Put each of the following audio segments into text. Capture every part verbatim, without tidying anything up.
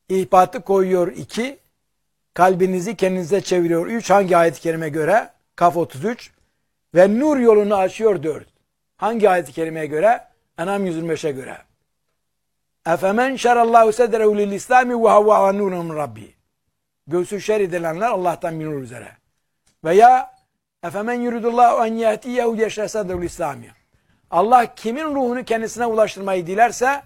İhbatı koyuyor iki. Kalbinizi kendinize çeviriyor üç. Hangi ayet-i kerime göre? Kaf otuz üç. Ve nur yolunu açıyor dört. Hangi ayet-i kerimeye göre? En'am yüz yirmi beşe göre. Efemen şerallahu sedrehu lil İslami ve havva nurun min rabbi. Göğsü şer edilenler Allah'tan bir nur üzere. Veya efemen yuridullahu en yehtiyehu yeşre sedrehu lil İslami. Allah kimin ruhunu kendisine ulaştırmayı dilerse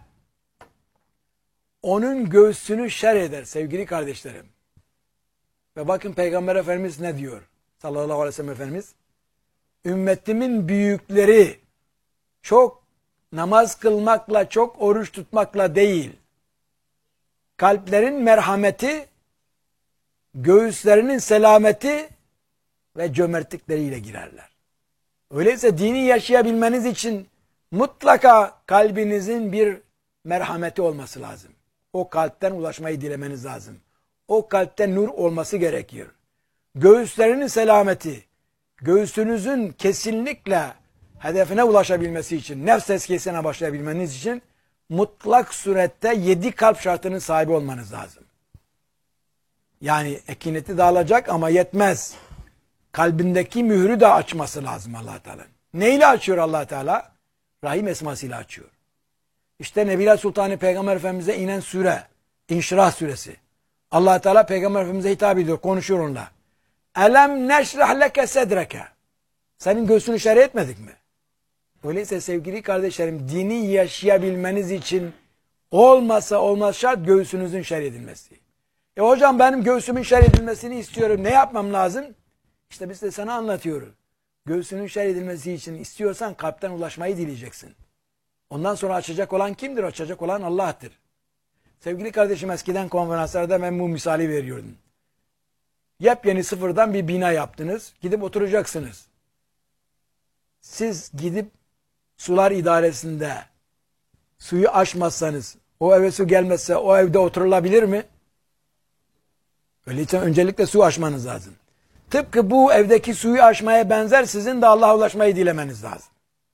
onun göğsünü şer eder sevgili kardeşlerim. Ve bakın Peygamber Efendimiz ne diyor? Sallallahu aleyhi ve sellem Efendimiz. Ümmetimin büyükleri çok namaz kılmakla, çok oruç tutmakla değil, kalplerin merhameti, göğüslerinin selameti ve cömertlikleriyle girerler. Öyleyse dini yaşayabilmeniz için mutlaka kalbinizin bir merhameti olması lazım. O kalpten ulaşmayı dilemeniz lazım. O kalpten nur olması gerekiyor. Göğüslerinin selameti, göğsünüzün kesinlikle hedefine ulaşabilmesi için, nefs tezkiyesine başlayabilmeniz için mutlak surette yedi kalp şartının sahibi olmanız lazım. Yani ekineti dağılacak ama yetmez. Kalbindeki mührü de açması lazım Allah Teala. Neyle açıyor Allah Teala? Rahim esmasıyla açıyor. İşte Nebiler Sultanı Peygamber Efendimiz'e inen sure, İnşirah suresi. Allah Teala Peygamber Efendimiz'e hitap ediyor, konuşuyor onunla. Elem neşrah leke sedreke. Senin göğsünü şerh etmedik mi? Öyleyse sevgili kardeşlerim, dini yaşayabilmeniz için olmasa olmaz şart göğsünüzün şerh edilmesi. E hocam benim göğsümün şerh edilmesini istiyorum. Ne yapmam lazım? İşte biz de sana anlatıyoruz. Göğsünün şerh edilmesi için istiyorsan kalpten ulaşmayı dileyeceksin. Ondan sonra açacak olan kimdir? Açacak olan Allah'tır. Sevgili kardeşim, eskiden konferanslarda ben bu misali veriyordum. Yepyeni sıfırdan bir bina yaptınız. Gidip oturacaksınız. Siz gidip sular idaresinde suyu aşmazsanız, o eve su gelmezse o evde oturulabilir mi? Öyleyse öncelikle su aşmanız lazım. Tıpkı bu evdeki suyu aşmaya benzer sizin de Allah'a ulaşmayı dilemeniz lazım.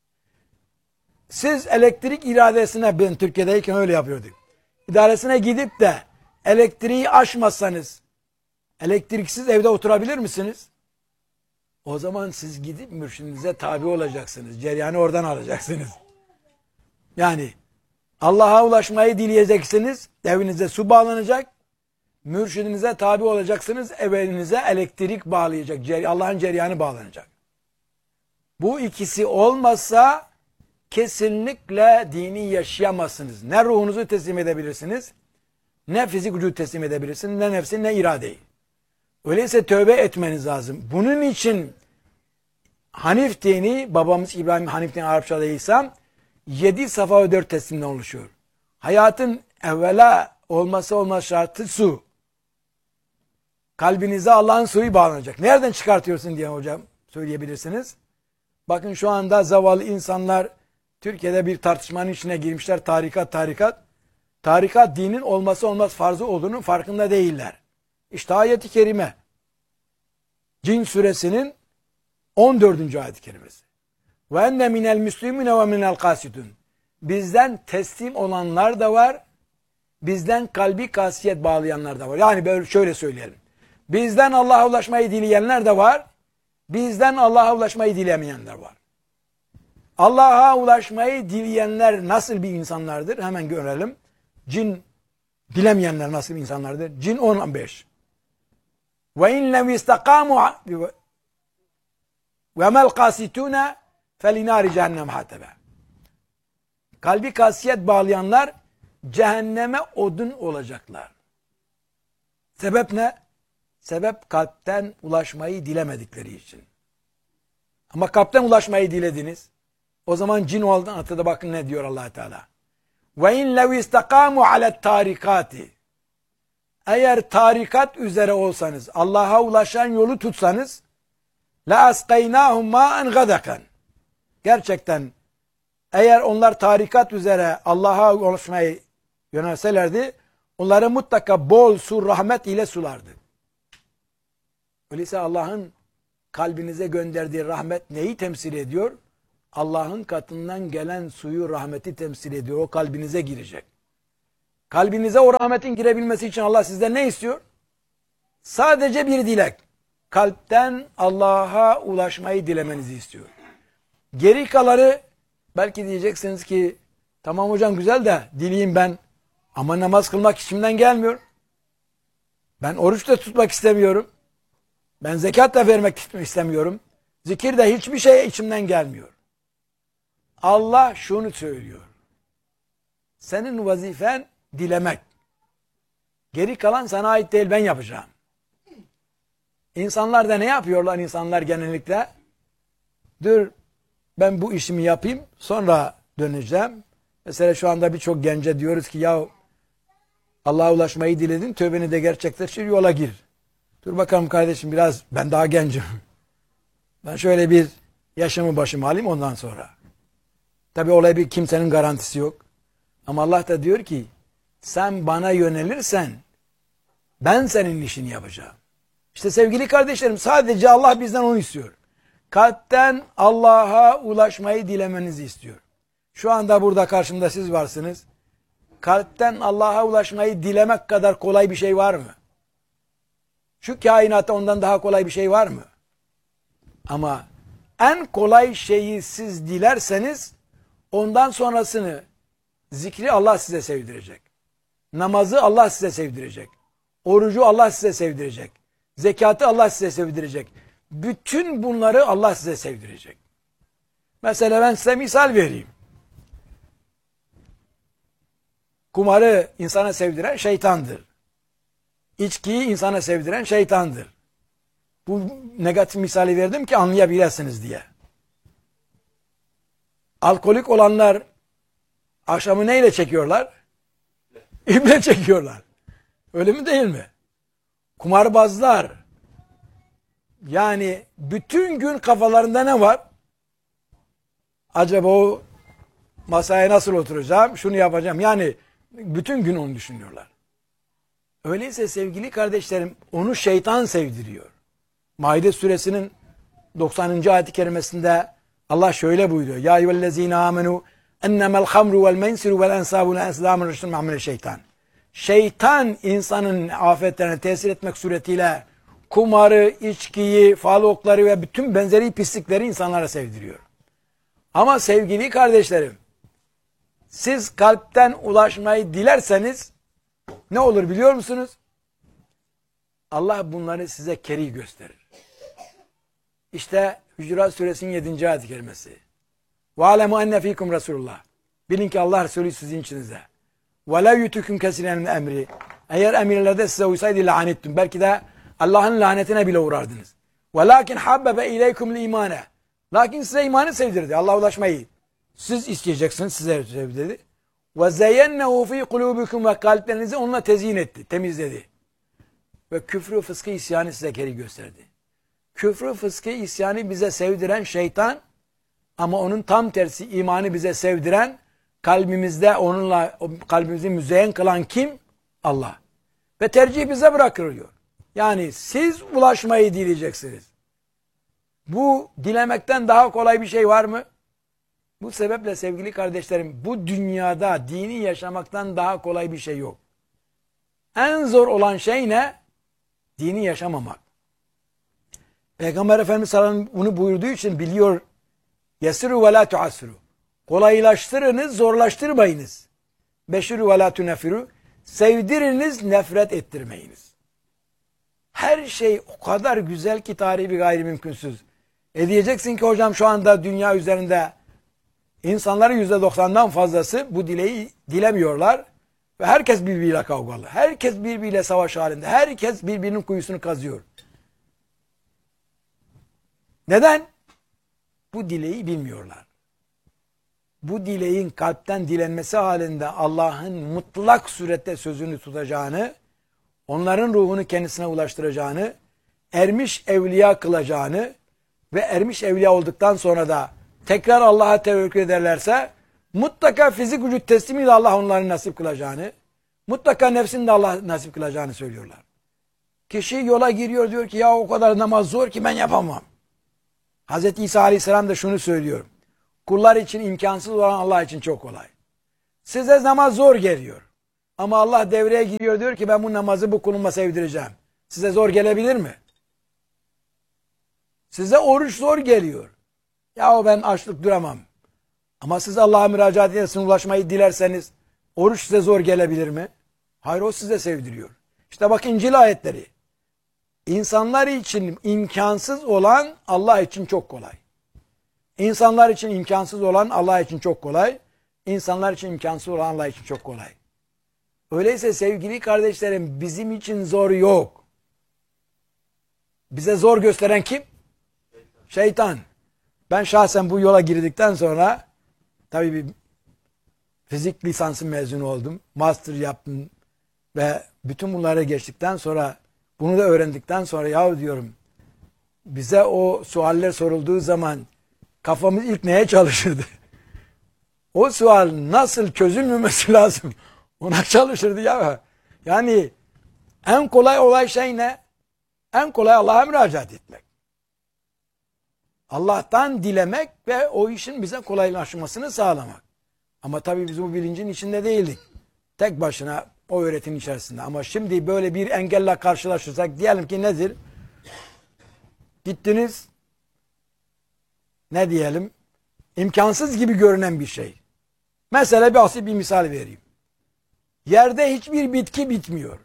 Siz elektrik iradesine, ben Türkiye'deyken öyle yapıyorduk. İdaresine gidip de elektriği aşmazsanız elektriksiz evde oturabilir misiniz? O zaman siz gidip mürşidinize tabi olacaksınız. Ceryanı oradan alacaksınız. Yani Allah'a ulaşmayı dileyeceksiniz. Evinize su bağlanacak. Mürşidinize tabi olacaksınız. Evinize elektrik bağlayacak. Allah'ın ceryanı bağlanacak. Bu ikisi olmazsa kesinlikle dini yaşayamazsınız. Ne ruhunuzu teslim edebilirsiniz, ne fizik vücudu teslim edebilirsiniz, ne nefsi ne iradeyi. Öyleyse tövbe etmeniz lazım. Bunun için Hanif dini, babamız İbrahim Hanif dini Arapçada İslam, yedi safa ve dört teslimden oluşuyor. Hayatın evvela olması olmaz şartı su. Kalbinize Allah'ın suyu bağlanacak. Nereden çıkartıyorsun diye hocam söyleyebilirsiniz. Bakın şu anda zavallı insanlar Türkiye'de bir tartışmanın içine girmişler. Tarikat tarikat. Tarikat dinin olması olmaz farzı olduğunun farkında değiller. İşte ayet-i kerime. Cin suresinin on dördüncü ayet-i kerimesi. Ve enne minel müslümine ve minel kasitun. Bizden teslim olanlar da var. Bizden kalbi kasiyet bağlayanlar da var. Yani böyle şöyle söyleyelim. Bizden Allah'a ulaşmayı dileyenler de var. Bizden Allah'a ulaşmayı dilemeyenler var. Allah'a ulaşmayı dileyenler nasıl bir insanlardır? Hemen görelim. Cin dilemeyenler nasıl bir insanlardır? Cin on beş. Ve in lem istakamu ve mel kasituna felinari cehennem hatebe. Kalbi kasiyet bağlayanlar cehenneme odun olacaklar. Sebep ne? Sebep kalpten ulaşmayı dilemedikleri için. Ama kalpten ulaşmayı dilediniz. O zaman cin oldu. Atıda bakın ne diyor Allah Teala. Ve in lev istakamu alet tarikati. Eğer tarikat üzere olsanız, Allah'a ulaşan yolu tutsanız, la asqaynahum ma'an gadakan. Gerçekten eğer onlar tarikat üzere Allah'a ulaşmayı yönelselerdi, onları mutlaka bol su, rahmet ile sulardı. Öyleyse Allah'ın kalbinize gönderdiği rahmet neyi temsil ediyor? Allah'ın katından gelen suyu, rahmeti temsil ediyor. O kalbinize girecek. Kalbinize o rahmetin girebilmesi için Allah sizden ne istiyor? Sadece bir dilek. Kalpten Allah'a ulaşmayı dilemenizi istiyor. Geri kalanı belki diyeceksiniz ki tamam hocam güzel de dileyim ben ama namaz kılmak içimden gelmiyor. Ben oruç da tutmak istemiyorum. Ben zekat da vermek istemiyorum. Zikir de hiçbir şey içimden gelmiyor. Allah şunu söylüyor. Senin vazifen dilemek. Geri kalan sana ait değil, ben yapacağım. İnsanlar da ne yapıyorlar insanlar genellikle? Dur ben bu işimi yapayım sonra döneceğim. Mesela şu anda birçok gence diyoruz ki ya Allah'a ulaşmayı diledin, tövbeni de gerçekleştir, yola gir. Dur bakalım kardeşim biraz, ben daha gencim. Ben şöyle bir yaşımı başıma alayım ondan sonra. Tabi olay bir kimsenin garantisi yok. Ama Allah da diyor ki sen bana yönelirsen ben senin işini yapacağım. İşte sevgili kardeşlerim sadece Allah bizden onu istiyor. Kalpten Allah'a ulaşmayı dilemenizi istiyor. Şu anda burada karşımda siz varsınız. Kalpten Allah'a ulaşmayı dilemek kadar kolay bir şey var mı? Şu kainatta ondan daha kolay bir şey var mı? Ama en kolay şeyi siz dilerseniz ondan sonrasını zikri Allah size sevdirecek. Namazı Allah size sevdirecek. Orucu Allah size sevdirecek. Zekatı Allah size sevdirecek. Bütün bunları Allah size sevdirecek. Mesela ben size misal vereyim. Kumarı insana sevdiren şeytandır. İçkiyi insana sevdiren şeytandır. Bu negatif misali verdim ki anlayabilirsiniz diye. Alkolik olanlar akşamı neyle çekiyorlar? İple çekiyorlar. Öyle mi değil mi? Kumarbazlar yani bütün gün kafalarında ne var? Acaba o masaya nasıl oturacağım? Şunu yapacağım. Yani bütün gün onu düşünüyorlar. Öyleyse sevgili kardeşlerim onu şeytan sevdiriyor. Maide suresinin doksanıncı ayet-i kerimesinde Allah şöyle buyuruyor. Ya eyyühellezine amenu ennemel hamru vel mensiru vel ensabu vel enslamun rüştün ma'amele şeytan. Şeytan insanın afetlerine tesir etmek suretiyle kumarı, içkiyi, falokları ve bütün benzeri pislikleri insanlara sevdiriyor. Ama sevgili kardeşlerim, siz kalpten ulaşmayı dilerseniz ne olur biliyor musunuz? Allah bunları size keri gösterir. İşte Hücurat Suresinin yedinci ayet-i kerimesi. وَعَلَمُ اَنَّ ف۪يكُمْ Resulullah. Bilin ki Allah Resulü sizin içinizde. وَلَا يُتُكُمْ كَسِرًا مِنْ emri. Eğer emirlerde size uysaydı lanettim. Belki de Allah'ın lanetine bile uğrardınız. وَلَاكِنْ حَبَّبَ اِلَيْكُمْ الْا۪يمَانَ. Lakin size imanı sevdirdi. Allah'a ulaşmayı. Siz isteyeceksiniz. Size sevdirdi. وَزَيَّنَّهُ ف۪ي قُلُوبِكُمْ ve kalplerinizi onunla tezyin etti. Temizledi. Ve küfrü, fıskı, isyanı size geri gösterdi. Küfrü, fıskı, isyanı bize sevdiren şeytan ama onun tam tersi imanı bize sevdiren, kalbimizde onunla kalbimizi müzeyyen kılan kim? Allah. Ve tercih bize bırakılıyor. Yani siz ulaşmayı dileyeceksiniz. Bu dilemekten daha kolay bir şey var mı? Bu sebeple sevgili kardeşlerim bu dünyada dini yaşamaktan daha kolay bir şey yok. En zor olan şey ne? Dini yaşamamak. Peygamber Efendimiz sallallahu aleyhi ve sellem bunu buyurduğu için biliyor. Yesiru ve la tuassiru. Kolaylaştırınız, zorlaştırmayınız. Beşiru ve la tunefiru. Sevdiriniz, nefret ettirmeyiniz. Her şey o kadar güzel ki tarihi bir gayrimümkünsüz. E diyeceksin ki hocam şu anda dünya üzerinde insanların yüzde doksandan fazlası bu dileği dilemiyorlar. Ve herkes birbiriyle kavgalı. Herkes birbiriyle savaş halinde. Herkes birbirinin kuyusunu kazıyor. Neden? Bu dileği bilmiyorlar. Bu dileğin kalpten dilenmesi halinde Allah'ın mutlak surette sözünü tutacağını, onların ruhunu kendisine ulaştıracağını, ermiş evliya kılacağını ve ermiş evliya olduktan sonra da tekrar Allah'a tevekkül ederlerse mutlaka fizik vücut teslimiyle Allah onların nasip kılacağını, mutlaka nefsini de Allah nasip kılacağını söylüyorlar. Kişi yola giriyor diyor ki ya o kadar namaz zor ki ben yapamam. Hazreti İsa Aleyhisselam da şunu söylüyor. Kullar için imkansız olan Allah için çok kolay. Size namaz zor geliyor. Ama Allah devreye giriyor, diyor ki ben bu namazı bu kuluma sevdireceğim. Size zor gelebilir mi? Size oruç zor geliyor. Yahu ben açlık duramam. Ama siz Allah'a müracaat edersiniz, ulaşmayı dilerseniz oruç size zor gelebilir mi? Hayır, o size sevdiriyor. İşte bak İncil ayetleri. İnsanlar için imkansız olan Allah için çok kolay. İnsanlar için imkansız olan Allah için çok kolay. İnsanlar için imkansız olan Allah için çok kolay. Öyleyse sevgili kardeşlerim, bizim için zor yok. Bize zor gösteren kim? Şeytan. Ben şahsen bu yola girdikten sonra tabii bir fizik lisansı mezunu oldum. Master yaptım ve bütün bunları geçtikten sonra, bunu da öğrendikten sonra ya diyorum, bize o sualler sorulduğu zaman kafamız ilk neye çalışırdı? O sual nasıl çözülmemesi lazım? Ona çalışırdı ya. Yani en kolay olay şey ne? En kolay Allah'a müracaat etmek. Allah'tan dilemek ve o işin bize kolaylaşmasını sağlamak. Ama tabii biz bu bilincin içinde değildik. Tek başına o öğretimin içerisinde. Ama şimdi böyle bir engelle karşılaşırsak, diyelim ki nedir? Gittiniz, ne diyelim? İmkansız gibi görünen bir şey. Mesela bir asil bir misal vereyim. Yerde hiçbir bitki bitmiyor.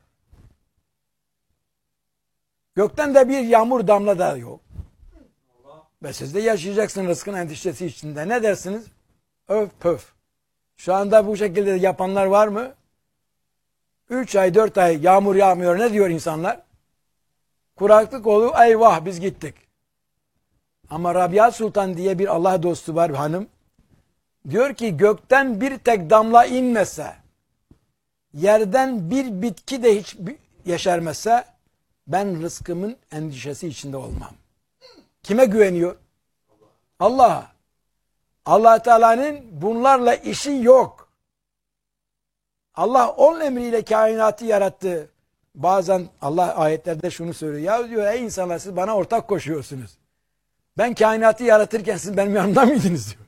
Gökten de bir yağmur damla da yok. Ve siz de yaşayacaksınız rızkın endişesi içinde. Ne dersiniz? Öf pöf. Şu anda bu şekilde yapanlar var mı? Üç ay, dört ay yağmur yağmıyor. Ne diyor insanlar? Kuraklık olur. Eyvah biz gittik. Ama Rabia Sultan diye bir Allah dostu var hanım. Diyor ki gökten bir tek damla inmese, yerden bir bitki de hiç yeşermese, ben rızkımın endişesi içinde olmam. Kime güveniyor? Allah'a. Allah Teala'nın bunlarla işi yok. Allah onun emriyle kainatı yarattı. Bazen Allah ayetlerde şunu söylüyor. Ya diyor, ey insanlar, siz bana ortak koşuyorsunuz. Ben kainatı yaratırken siz benim yanımda mıydınız diyor.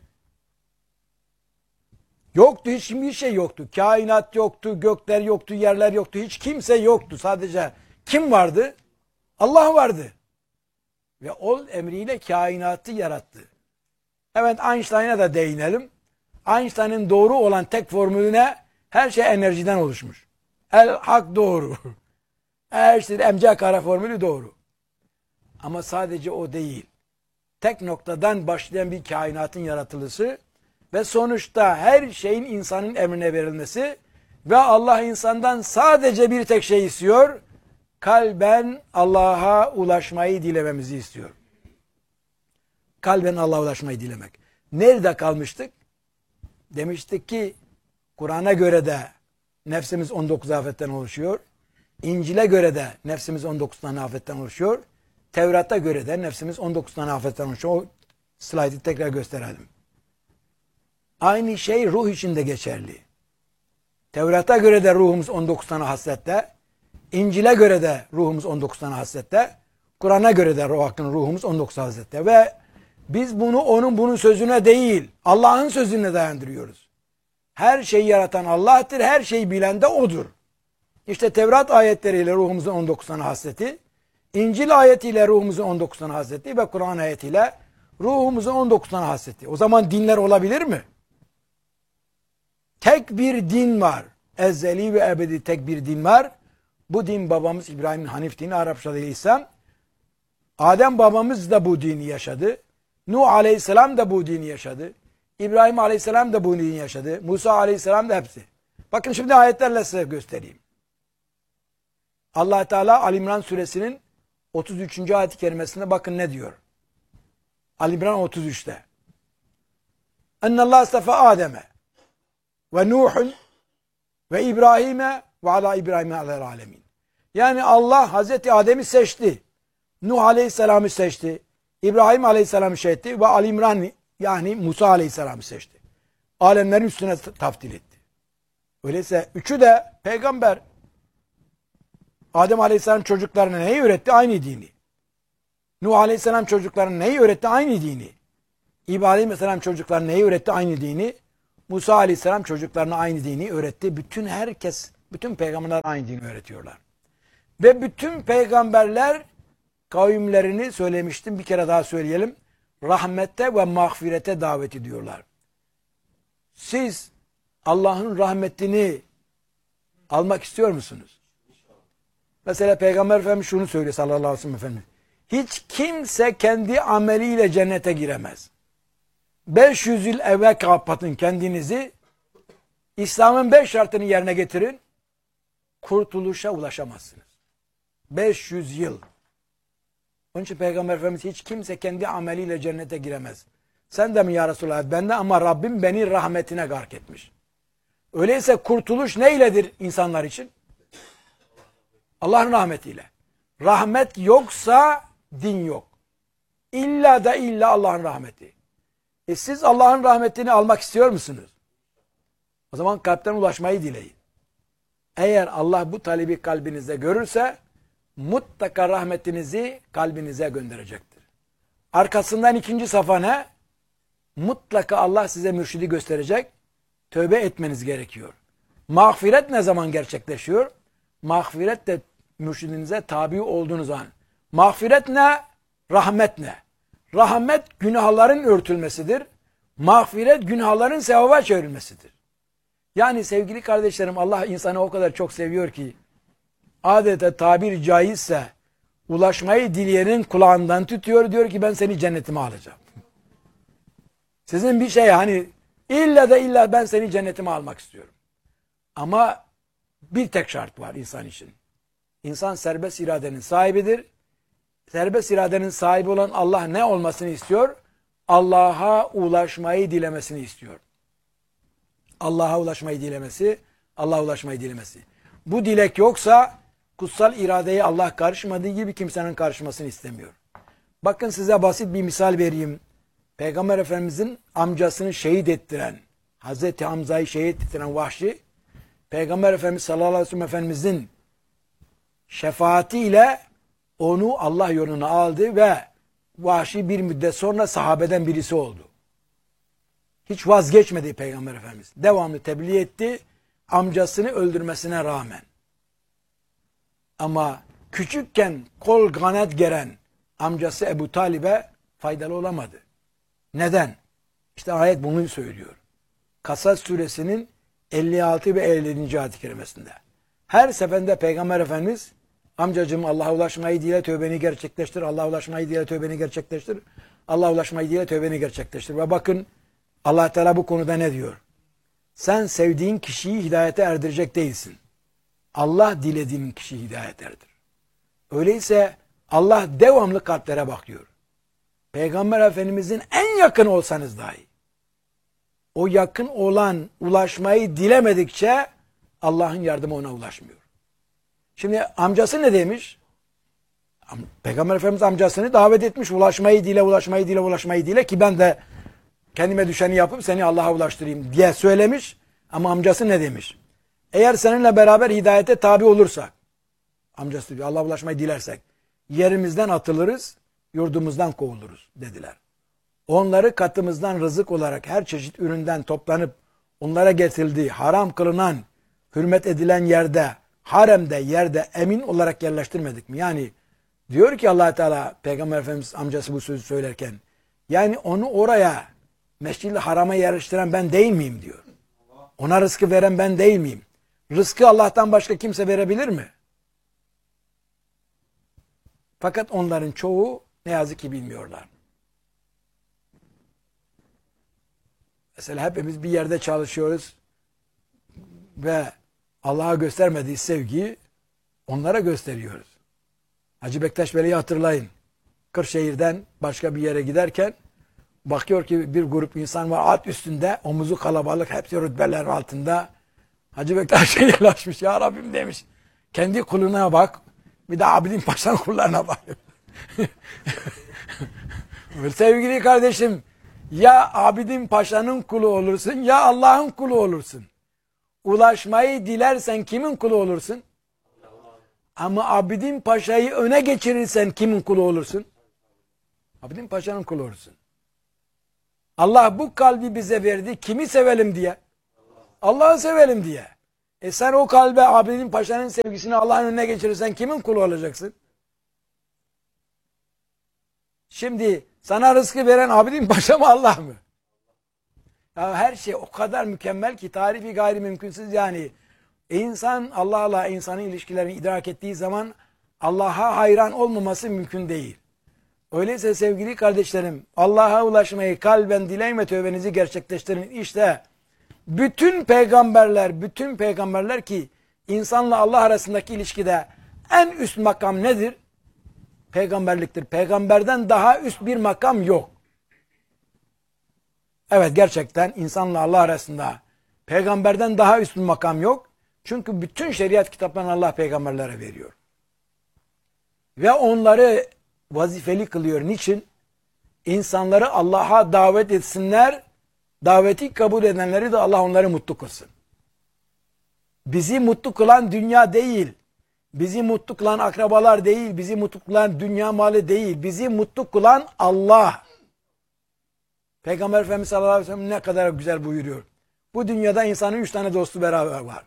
Yoktu, hiçbir şey yoktu. Kainat yoktu, gökler yoktu, yerler yoktu. Hiç kimse yoktu. Sadece kim vardı? Allah vardı. Ve o emriyle kainatı yarattı. Evet, Einstein'a da değinelim. Einstein'ın doğru olan tek formülüne, her şey enerjiden oluşmuş. El hak doğru. Her şey M C kare formülü doğru. Ama sadece o değil. Tek noktadan başlayan bir kainatın yaratılışı ve sonuçta her şeyin insanın emrine verilmesi ve Allah insandan sadece bir tek şey istiyor. Kalben Allah'a ulaşmayı dilememizi istiyor. Kalben Allah'a ulaşmayı dilemek. Nerede kalmıştık? Demiştik ki Kur'an'a göre de nefsimiz on dokuz afetten oluşuyor. İncil'e göre de nefsimiz on dokuz tane afetten oluşuyor. Tevrat'a göre de nefsimiz on dokuz tane afetten oluşuyor. O slaytı tekrar gösterelim. Aynı şey ruh için de geçerli. Tevrat'a göre de ruhumuz on dokuz tane hasrette. İncil'e göre de ruhumuz on dokuz tane hasrette. Kur'an'a göre de ruhumuz on dokuz hasrette. Ve biz bunu onun bunun sözüne değil, Allah'ın sözüne dayandırıyoruz. Her şeyi yaratan Allah'tır, her şeyi bilen de O'dur. İşte Tevrat ayetleriyle ruhumuzun on dokuz tane hasreti, İncil ayetiyle ruhumuzun on dokuz tane hasreti ve Kur'an ayetiyle ruhumuzun on dokuz tane hasreti. O zaman dinler olabilir mi? Tek bir din var. Ezeli ve ebedi tek bir din var. Bu din babamız İbrahim'in Hanif dini, Arapçada İslam. Adem babamız da bu dini yaşadı. Nuh aleyhisselam da bu dini yaşadı. İbrahim aleyhisselam da bu dini yaşadı. Musa aleyhisselam da hepsi. Bakın şimdi ayetlerle size göstereyim. Allah Teala Ali İmran suresinin otuz üçüncü ayet-i kerimesinde bakın ne diyor. Ali İmran otuz üçte. Ennallâh istefe Adem'e ve Nuh'un ve İbrahim'e ve ala İbrahim'e alel alemin. Yani Allah Hazreti Adem'i seçti. Nuh Aleyhisselam'ı seçti. İbrahim Aleyhisselam'ı seçti ve Ali İmran yani Musa Aleyhisselam'ı seçti. Alemlerin üstüne taftil etti. Öyleyse üçü de peygamber. Adem Aleyhisselam çocuklarına neyi öğretti? Aynı dini. Nuh Aleyhisselam çocuklarına neyi öğretti? Aynı dini. İbrahim Aleyhisselam çocuklarına neyi öğretti? Aynı dini. Musa Aleyhisselam çocuklarına aynı dini öğretti. Bütün herkes, bütün peygamberler aynı dini öğretiyorlar. Ve bütün peygamberler kavimlerini, söylemiştim, bir kere daha söyleyelim, rahmete ve mağfirete davet ediyorlar. Siz Allah'ın rahmetini almak istiyor musunuz? Mesela Peygamber Efendimiz şunu söylüyor sallallahu aleyhi ve sellem Efendimiz. Hiç kimse kendi ameliyle cennete giremez. beş yüz yıl evvel kapatın kendinizi. İslam'ın beş şartını yerine getirin. Kurtuluşa ulaşamazsınız. beş yüz yıl. Onun için Peygamber Efendimiz hiç kimse kendi ameliyle cennete giremez. Sen de mi ya Resulallah? Ben de, ama Rabbim beni rahmetine gark etmiş. Öyleyse kurtuluş neyledir insanlar için? Allah'ın rahmetiyle. Rahmet yoksa din yok. İlla da illa Allah'ın rahmeti. E siz Allah'ın rahmetini almak istiyor musunuz? O zaman kalpten ulaşmayı dileyin. Eğer Allah bu talebi kalbinizde görürse mutlaka rahmetinizi kalbinize gönderecektir. Arkasından ikinci safa ne? Mutlaka Allah size mürşidi gösterecek. Tövbe etmeniz gerekiyor. Mağfiret ne zaman gerçekleşiyor? Mağfiret de mürşidinize tabi olduğunuz an. Mağfiret ne? Rahmet ne? Rahmet günahların örtülmesidir. Mağfiret günahların sevaba çevrilmesidir. Yani sevgili kardeşlerim, Allah insanı o kadar çok seviyor ki adeta tabiri caizse ulaşmayı dileyenin kulağından tutuyor, diyor ki ben seni cennetime alacağım. Sizin bir şey hani illa da illa ben seni cennetime almak istiyorum. Ama bir tek şart var insan için. İnsan serbest iradenin sahibidir. Serbest iradenin sahibi olan Allah ne olmasını istiyor? Allah'a ulaşmayı dilemesini istiyor. Allah'a ulaşmayı dilemesi, Allah'a ulaşmayı dilemesi. Bu dilek yoksa kutsal iradeye Allah karışmadığı gibi kimsenin karışmasını istemiyor. Bakın size basit bir misal vereyim. Peygamber Efendimizin amcasını şehit ettiren, Hazreti Hamza'yı şehit ettiren Vahşi, Peygamber Efendimiz sallallahu aleyhi ve sellem Efendimizin şefaatiyle onu Allah yoluna aldı ve Vahşi bir müddet sonra sahabeden birisi oldu. Hiç vazgeçmedi Peygamber Efendimiz. Devamlı tebliğ etti amcasını öldürmesine rağmen. Ama küçükken kol kanat geren amcası Ebu Talib'e faydalı olamadı. Neden? İşte ayet bunu söylüyor. Kasas suresinin elli altı ve elli yedinci ayet-i kerimesinde. Her seferinde Peygamber Efendimiz amcacığım Allah'a ulaşmayı dile tövbeni gerçekleştir. Allah'a ulaşmayı dile tövbeni gerçekleştir. Allah'a ulaşmayı dile tövbeni gerçekleştir. Ve bakın Allah Teala bu konuda ne diyor? Sen sevdiğin kişiyi hidayete erdirecek değilsin. Allah dilediğin kişiyi hidayet erdir. Öyleyse Allah devamlı kalplere bakıyor. Peygamber Efendimizin en yakın olsanız dahi o yakın olan ulaşmayı dilemedikçe Allah'ın yardımı ona ulaşmıyor. Şimdi amcası ne demiş? Peygamber Efendimiz amcasını davet etmiş. Ulaşmayı dile, ulaşmayı dile, ulaşmayı dile ki ben de kendime düşeni yapıp seni Allah'a ulaştırayım diye söylemiş. Ama amcası ne demiş? Eğer seninle beraber hidayete tabi olursak, amcası diyor Allah'a ulaşmayı dilersek, yerimizden atılırız, yurdumuzdan kovuluruz dediler. Onları katımızdan rızık olarak her çeşit üründen toplanıp onlara getirildiği haram kılınan, hürmet edilen yerde, haremde, yerde emin olarak yerleştirmedik mi? Yani diyor ki Allah Teala Peygamber Efendimiz amcası bu sözü söylerken, yani onu oraya Mescid-i Haram'a yerleştiren ben değil miyim diyor. Ona rızkı veren ben değil miyim? Rızkı Allah'tan başka kimse verebilir mi? Fakat onların çoğu ne yazık ki bilmiyorlar. Mesela hepimiz bir yerde çalışıyoruz ve Allah'a göstermediği sevgiyi onlara gösteriyoruz. Hacı Bektaş Veli'yi hatırlayın. Kırşehir'den başka bir yere giderken bakıyor ki bir grup insan var at üstünde, omuzu kalabalık, hepsi rütbeler altında. Hacı Bektaş'a yanaşmış, ya Rabbim demiş. Kendi kuluna bak, bir de Abidin Paşa'nın kullarına bak. Sevgili kardeşim, ya Abidin Paşa'nın kulu olursun, ya Allah'ın kulu olursun. Ulaşmayı dilersen kimin kulu olursun? Ama Abidin Paşa'yı öne geçirirsen kimin kulu olursun? Abidin Paşa'nın kulu olursun. Allah bu kalbi bize verdi. Kimi sevelim diye? Allah'ı sevelim diye. E sen o kalbe Abidin Paşa'nın sevgisini Allah'ın önüne geçirirsen kimin kulu olacaksın? Şimdi sana rızkı veren Abidin Paşa mı, Allah mı? Ya her şey o kadar mükemmel ki tarifi gayri mümkünsüz yani. E insan Allah'la insanın ilişkilerini idrak ettiği zaman Allah'a hayran olmaması mümkün değil. Öyleyse sevgili kardeşlerim, Allah'a ulaşmayı kalben dileyin ve tövbenizi gerçekleştirin. İşte bütün peygamberler, bütün peygamberler ki insanla Allah arasındaki ilişkide en üst makam nedir? Peygamberliktir. Peygamberden daha üst bir makam yok. Evet, gerçekten insanla Allah arasında peygamberden daha üst bir makam yok. Çünkü bütün şeriat kitaplarını Allah peygamberlere veriyor. Ve onları vazifeli kılıyor. Niçin? İnsanları Allah'a davet etsinler, daveti kabul edenleri de Allah onları mutlu kılsın. Bizi mutlu kılan dünya değil, bizi mutlu kılan akrabalar değil, bizi mutlu kılan dünya malı değil, bizi mutlu kılan Allah. Peygamber Efendimiz sallallahu aleyhi ve sellem ne kadar güzel buyuruyor. Bu dünyada insanın üç tane dostu beraber var.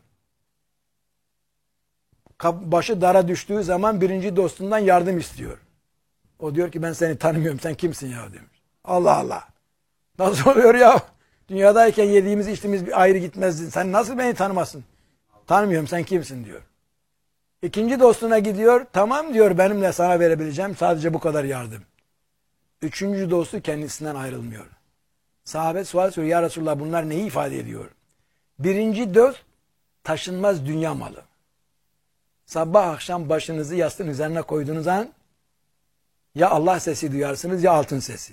Başı dara düştüğü zaman birinci dostundan yardım istiyor. O diyor ki ben seni tanımıyorum, sen kimsin ya demiş. Allah Allah. Nasıl oluyor ya? Dünyadayken yediğimiz içtiğimiz bir ayrı gitmezdin. Sen nasıl beni tanımazsın? Tanımıyorum, sen kimsin diyor. İkinci dostuna gidiyor. Tamam diyor, benimle sana verebileceğim sadece bu kadar yardım. Üçüncü dostu kendisinden ayrılmıyor. Sahabe sual soruyor. Ya Resulullah, bunlar neyi ifade ediyor? Birinci dost taşınmaz dünya malı. Sabah akşam başınızı yastığın üzerine koyduğunuz an ya Allah sesi duyarsınız ya altın sesi.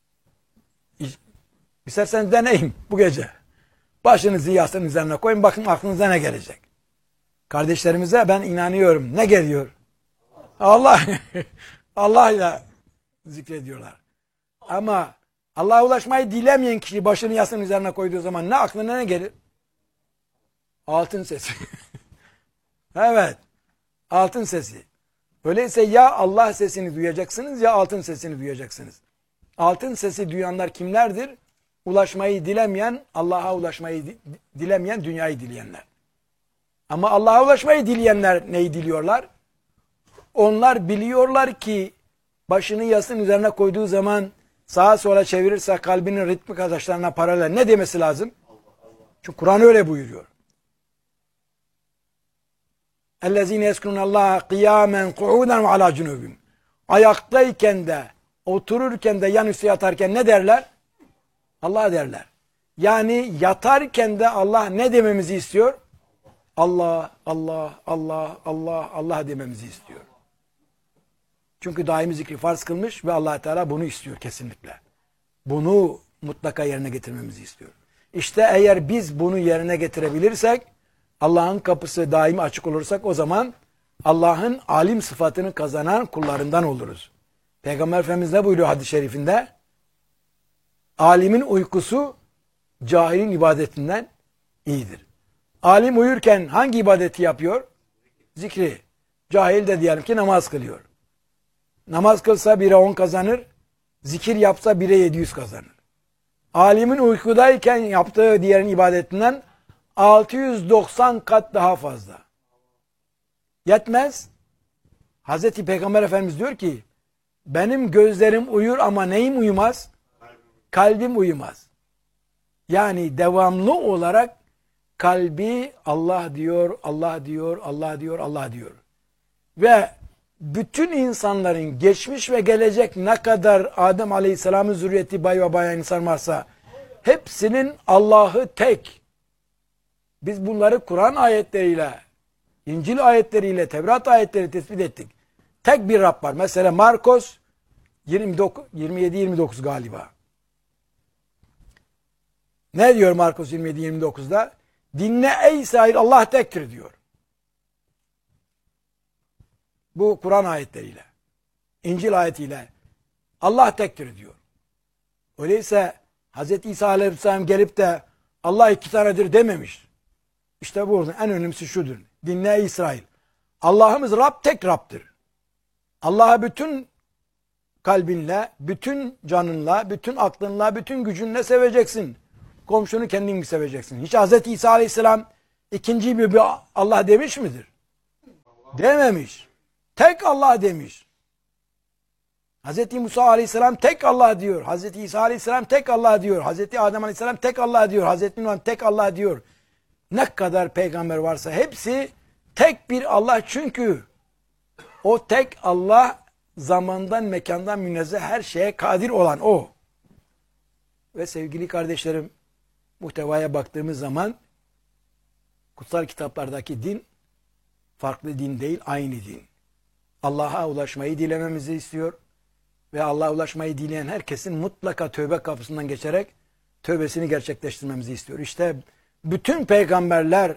İsterseniz deneyin bu gece. Başınızı yastığın üzerine koyun, bakın aklınıza ne gelecek. Kardeşlerimize ben inanıyorum. Ne geliyor? Allah. Allah'la zikrediyorlar. Ama Allah'a ulaşmayı dilemeyen kişi başını yastığın üzerine koyduğu zaman ne aklına ne gelir? Altın sesi. Evet. Altın sesi. Öyleyse ya Allah sesini duyacaksınız ya altın sesini duyacaksınız. Altın sesi duyanlar kimlerdir? Ulaşmayı dilemeyen, Allah'a ulaşmayı dilemeyen, dünyayı dileyenler. Ama Allah'a ulaşmayı dileyenler neyi diliyorlar? Onlar biliyorlar ki başını yastığın üzerine koyduğu zaman sağa sola çevirirse kalbinin ritmik atışlarına paralel ne demesi lazım? Çünkü Kur'an öyle buyuruyor. اَلَّذ۪ينَ يَسْكُنُونَ اللّٰهَ قِيَامًا قُعُودًا وَعَلَى جُنُوبِهِمْ Ayaktayken de, otururken de, yanüstü yatarken ne derler? Allah derler. Yani yatarken de Allah ne dememizi istiyor? Allah, Allah, Allah, Allah, Allah dememizi istiyor. Çünkü daimi zikri farz kılmış ve Allah Teala bunu istiyor kesinlikle. Bunu mutlaka yerine getirmemizi istiyor. İşte eğer biz bunu yerine getirebilirsek, Allah'ın kapısı daimi açık olursak o zaman Allah'ın alim sıfatını kazanan kullarından oluruz. Peygamber Efendimiz ne buyuruyor hadis-i şerifinde? Alimin uykusu cahilin ibadetinden iyidir. Alim uyurken hangi ibadeti yapıyor? Zikri. Cahil de diyelim ki namaz kılıyor. Namaz kılsa bire on kazanır, zikir yapsa bire yedi yüz kazanır. Alimin uykudayken yaptığı diğerin ibadetinden altı yüz doksan kat daha fazla. Yetmez. Hazreti Peygamber Efendimiz diyor ki, benim gözlerim uyur ama neyim uyumaz? Kalbim uyumaz. Yani devamlı olarak kalbi Allah diyor, Allah diyor, Allah diyor, Allah diyor. Ve bütün insanların geçmiş ve gelecek ne kadar Adem Aleyhisselam'ın zürriyeti bay ve bayan insan varsa hepsinin Allah'ı tek. Biz bunları Kur'an ayetleriyle, İncil ayetleriyle, Tevrat ayetleri tespit ettik. Tek bir Rab var. Mesela Markos yirmi yedi yirmi dokuz galiba. Ne diyor Markos yirmi yedi yirmi dokuzda? Dinle ey İsrail, Allah tektir diyor. Bu Kur'an ayetleriyle, İncil ayetiyle Allah tektir diyor. Öyleyse Hz. İsa Aleyhisselam gelip de Allah iki tanedir dememiş. İşte burada en önemlisi şudur. Dinle ey İsrail. Allah'ımız Rab tek Rab'dır. Allah'a bütün kalbinle, bütün canınla, bütün aklınla, bütün gücünle seveceksin. Komşunu kendin gibi seveceksin. Hiç Hazreti İsa Aleyhisselam ikinci bir, bir Allah demiş midir? Dememiş. Tek Allah demiş. Hazreti Musa Aleyhisselam tek Allah diyor. Hazreti İsa Aleyhisselam tek Allah diyor. Hazreti Adem Aleyhisselam tek Allah diyor. Hazreti Nuh tek Allah diyor. Ne kadar peygamber varsa hepsi tek bir Allah, çünkü o tek Allah zamandan, mekandan münezzeh, her şeye kadir olan o. Ve sevgili kardeşlerim, muhtevaya baktığımız zaman kutsal kitaplardaki din farklı din değil, aynı din. Allah'a ulaşmayı dilememizi istiyor ve Allah'a ulaşmayı dileyen herkesin mutlaka tövbe kapısından geçerek tövbesini gerçekleştirmemizi istiyor. İşte bütün peygamberler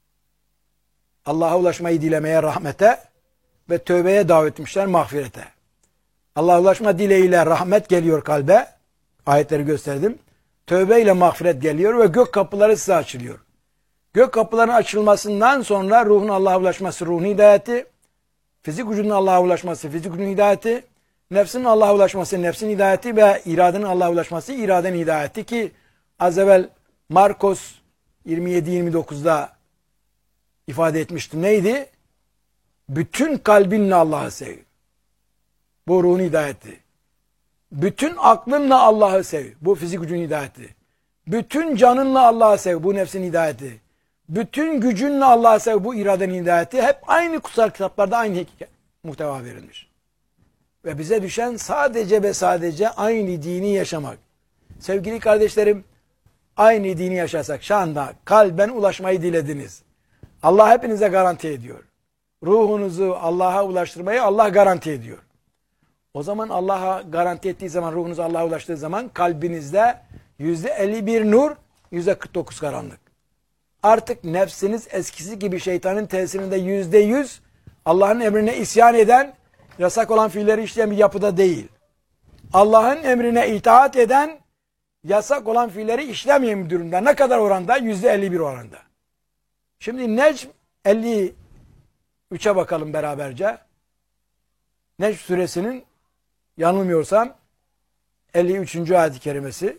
Allah'a ulaşmayı dilemeye, rahmete ve tövbeye davet etmişler, mağfirete. Allah'a ulaşma dileğiyle rahmet geliyor kalbe. Ayetleri gösterdim. Tövbe ile mağfiret geliyor ve gök kapıları size açılıyor. Gök kapılarının açılmasından sonra ruhun Allah'a ulaşması, ruhun hidayeti, fizik vücudun Allah'a ulaşması, fizik vücudun hidayeti, nefsinin Allah'a ulaşması, nefsin hidayeti ve iradenin Allah'a ulaşması, iradenin hidayeti, ki az evvel Markos yirmi yedi yirmi dokuzda ifade etmiştim. Neydi? Bütün kalbinle Allah'ı sev. Bu ruhun hidayeti. Bütün aklınla Allah'ı sev. Bu fizik gücün hidayeti. Bütün canınla Allah'ı sev. Bu nefsin hidayeti. Bütün gücünle Allah'ı sev. Bu iradenin hidayeti. Hep aynı kutsal kitaplarda aynı muhteva verilmiş. Ve bize düşen sadece ve sadece aynı dini yaşamak. Sevgili kardeşlerim, aynı dini yaşasak, şu anda kalben ulaşmayı dilediniz. Allah hepinize garanti ediyor. Ruhunuzu Allah'a ulaştırmayı Allah garanti ediyor. O zaman Allah'a garanti ettiği zaman, ruhunuz Allah'a ulaştığı zaman kalbinizde yüzde elli bir nur, yüzde kırk dokuz karanlık. Artık nefsiniz eskisi gibi şeytanın tesirinde yüzde yüz Allah'ın emrine isyan eden, yasak olan fiilleri işleyen bir yapıda değil. Allah'ın emrine itaat eden, yasak olan fiilleri işlemeyen bir durumda. Ne kadar oranda? yüzde elli bir oranda. Şimdi Necm elli üçe bakalım beraberce. Necm suresinin yanılmıyorsam elli üçüncü ayet-i kerimesi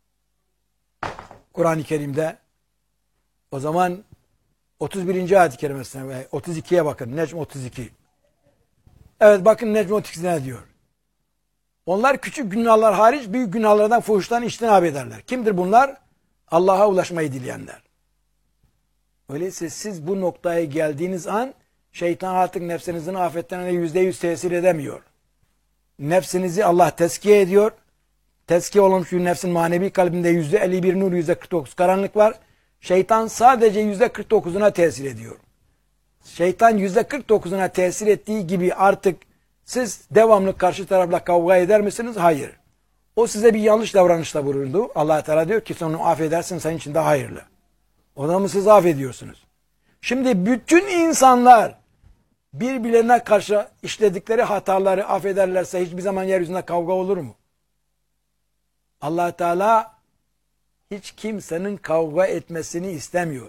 Kur'an-ı Kerim'de. O zaman otuz birinci ayet-i kerimesine ve otuz ikiye bakın. Necm otuz iki. Evet, bakın Necm otuz iki ne diyor? Onlar küçük günahlar hariç büyük günahlardan, fuhuştan içtinab ederler. Kimdir bunlar? Allah'a ulaşmayı dileyenler. Öyleyse siz bu noktaya geldiğiniz an şeytan artık nefsinizin afetlerine yüzde yüz tesir edemiyor. Nefsinizi Allah tezkiye ediyor. Tezkiye olmuş bir nefsin manevi kalbinde yüzde elli bir nur, yüzde kırk dokuz karanlık var. Şeytan sadece yüzde kırk dokuzuna tesir ediyor. Şeytan yüzde kırk dokuzuna tesir ettiği gibi artık siz devamlı karşı tarafla kavga eder misiniz? Hayır. O size bir yanlış davranışta bulundu. Allah Teala diyor ki sen onu affedersin, senin için de hayırlı. O zaman siz affediyorsunuz. Şimdi bütün insanlar birbirlerine karşı işledikleri hataları affederlerse hiçbir zaman yeryüzünde kavga olur mu? Allah Teala hiç kimsenin kavga etmesini istemiyor.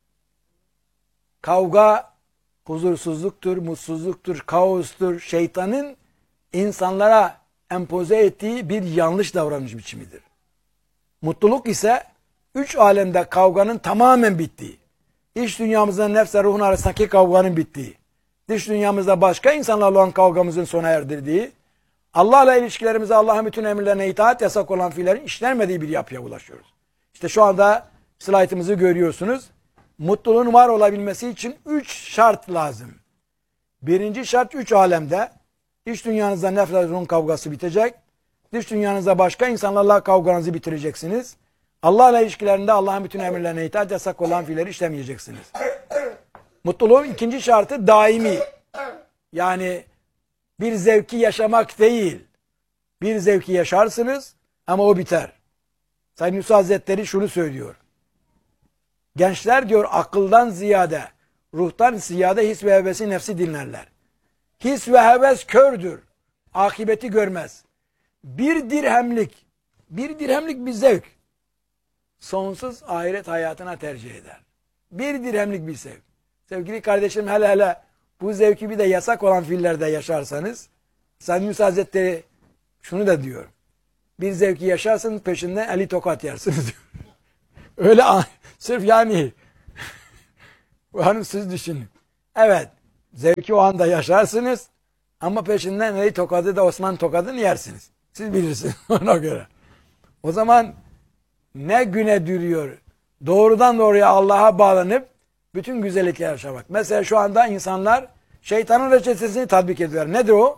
Kavga huzursuzluktur, mutsuzluktur, kaostur. Şeytanın insanlara empoze ettiği bir yanlış davranış biçimidir. Mutluluk ise üç alemde kavganın tamamen bittiği, iç dünyamızda nefsle ruhun arasındaki kavganın bittiği, dış dünyamızda başka insanlarla olan kavgamızın sona erdirdiği, Allah'la ilişkilerimize, Allah'ın bütün emirlerine itaat, yasak olan fiillerin işlenmediği bir yapıya ulaşıyoruz. İşte şu anda slaytımızı görüyorsunuz. Mutluluğun var olabilmesi için üç şart lazım. Birinci şart, üç alemde iç dünyanızda nefsle ruhun kavgası bitecek. Dış dünyanızda başka insanlarla kavganızı bitireceksiniz. Allah'la ilişkilerinde Allah'ın bütün emirlerine itaat, yasak olan fiilleri işlemeyeceksiniz. Mutluluğun ikinci şartı daimi. Yani bir zevki yaşamak değil. Bir zevki yaşarsınız ama o biter. Said Nursi Hazretleri şunu söylüyor. Gençler diyor akıldan ziyade, ruhtan ziyade his ve hevesi nefsi dinlerler. His ve heves kördür. Akibeti görmez. Bir dirhemlik, bir dirhemlik bir zevk sonsuz ahiret hayatına tercih eder. Bir dirhemlik bir zevk. Sevgili kardeşim, hele hele bu zevki bir de yasak olan fiillerde yaşarsanız, Said Nursi Hazretleri şunu da diyor. Bir zevki yaşarsınız peşinden eli tokat yersiniz diyor. Öyle sırf yani hani siz düşünün. Evet zevki o anda yaşarsınız ama peşinden eli tokadı da Osman tokadını yersiniz. Siz bilirsiniz ona göre. O zaman ne güne duruyor? Doğrudan doğruya Allah'a bağlanıp bütün güzellikler yaşamak. Mesela şu anda insanlar şeytanın reçetesini tatbik ediyorlar. Nedir o?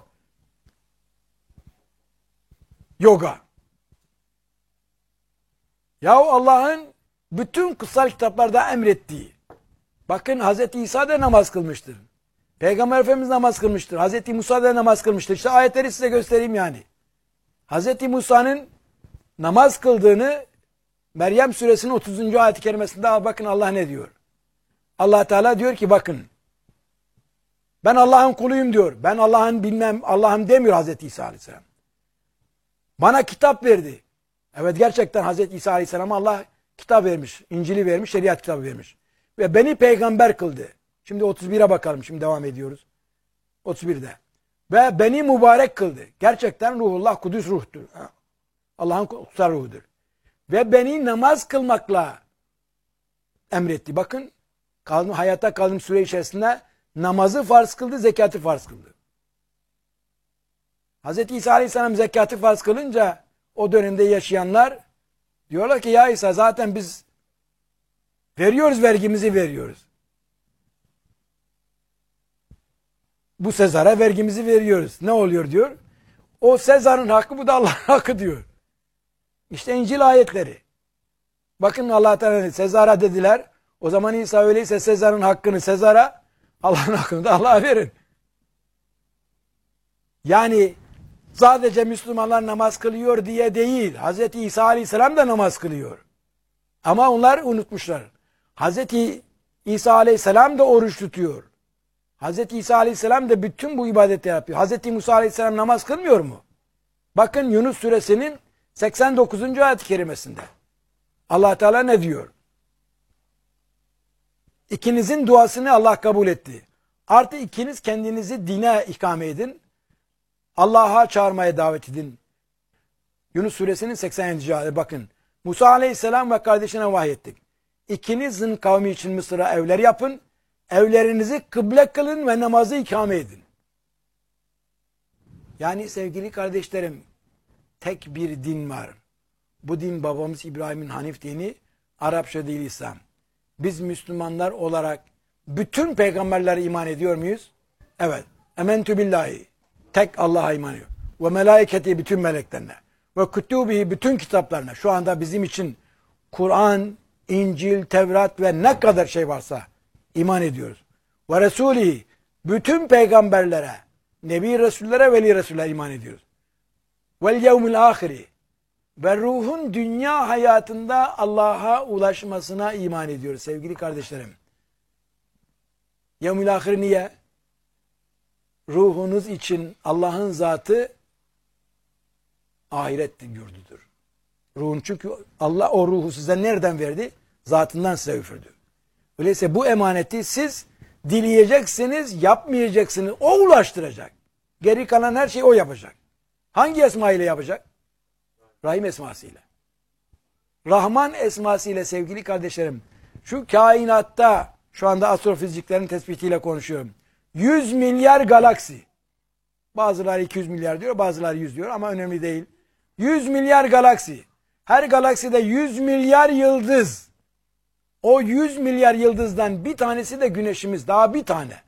Yoga. Yahu Allah'ın bütün kutsal kitaplarda emrettiği. Bakın Hazreti İsa da namaz kılmıştır. Peygamber Efendimiz namaz kılmıştır. Hazreti Musa da namaz kılmıştır. İşte ayetleri size göstereyim yani. Hazreti Musa'nın namaz kıldığını Meryem suresinin otuzuncu ayet-i kerimesinde bakın Allah ne diyor. Allah Teala diyor ki bakın ben Allah'ın kuluyum diyor. Ben Allah'ın bilmem Allah'ım demiyor Hazreti İsa Aleyhisselam. Bana kitap verdi. Evet gerçekten Hazreti İsa Aleyhisselam'a Allah kitap vermiş. İncil'i vermiş, şeriat kitabı vermiş. Ve beni peygamber kıldı. Şimdi otuz bire bakalım. Şimdi devam ediyoruz. otuz birde. Ve beni mübarek kıldı. Gerçekten ruhullah kudüs ruhtur. Allah'ın kutsal ruhudur. Ve beni namaz kılmakla emretti. Bakın kaldım, hayatta kaldığım süre içerisinde namazı farz kıldı, zekatı farz kıldı. Hazreti İsa Aleyhisselam zekatı farz kılınca o dönemde yaşayanlar diyorlar ki ya İsa zaten biz veriyoruz, vergimizi veriyoruz. Bu Sezar'a vergimizi veriyoruz. Ne oluyor diyor. O Sezar'ın hakkı, bu da Allah'ın hakkı diyor. İşte İncil ayetleri. Bakın Allah Teala Sezar'a dediler. O zaman İsa öyleyse Sezar'ın hakkını Sezar'a, Allah'ın hakkını da Allah'a verin. Yani sadece Müslümanlar namaz kılıyor diye değil. Hazreti İsa Aleyhisselam da namaz kılıyor. Ama onlar unutmuşlar. Hazreti İsa Aleyhisselam da oruç tutuyor. Hazreti İsa Aleyhisselam da bütün bu ibadeti yapıyor. Hazreti Musa Aleyhisselam namaz kılmıyor mu? Bakın Yunus suresinin seksen dokuzuncu ayet-i kerimesinde. Allah Teala ne diyor? İkinizin duasını Allah kabul etti. Artı ikiniz kendinizi dine ikame edin. Allah'a çağırmaya davet edin. Yunus suresinin seksen yedinci ayeti bakın. Musa Aleyhisselam ve kardeşine vahyettik. İkinizin kavmi için Mısır'a evler yapın. Evlerinizi kıble kılın ve namazı ikame edin. Yani sevgili kardeşlerim, tek bir din var. Bu din babamız İbrahim'in Hanif dini, Arapça değil İslam. Biz Müslümanlar olarak bütün peygamberlere iman ediyor muyuz? Evet. Ementü billahi. Tek Allah'a iman ediyor. Ve melaiketi bütün meleklerine. Ve kütübihi bütün kitaplarına. Şu anda bizim için Kur'an, İncil, Tevrat ve ne kadar şey varsa iman ediyoruz. Ve Resulihi bütün peygamberlere, Nebi Resullere, Veli Resullere iman ediyoruz. Vel yevmil ahiri ve ruhun dünya hayatında Allah'a ulaşmasına iman ediyoruz sevgili kardeşlerim. Yevmil ahir niye? Ruhunuz için Allah'ın zatı ahiret yurdudur. Ruhun çünkü Allah o ruhu size nereden verdi? Zatından size üfürdü. Öyleyse bu emaneti siz dileyeceksiniz, yapmayacaksınız. O ulaştıracak. Geri kalan her şeyi o yapacak. Hangi esma ile yapacak? Rahim esmasıyla. Rahman esmasıyla sevgili kardeşlerim, şu kainatta, şu anda astrofiziklerin tespitiyle konuşuyorum. yüz milyar galaksi. Bazıları iki yüz milyar diyor, bazıları yüz diyor ama önemli değil. yüz milyar galaksi. Her galakside yüz milyar yıldız. O yüz milyar yıldızdan bir tanesi de güneşimiz. Daha bir tane.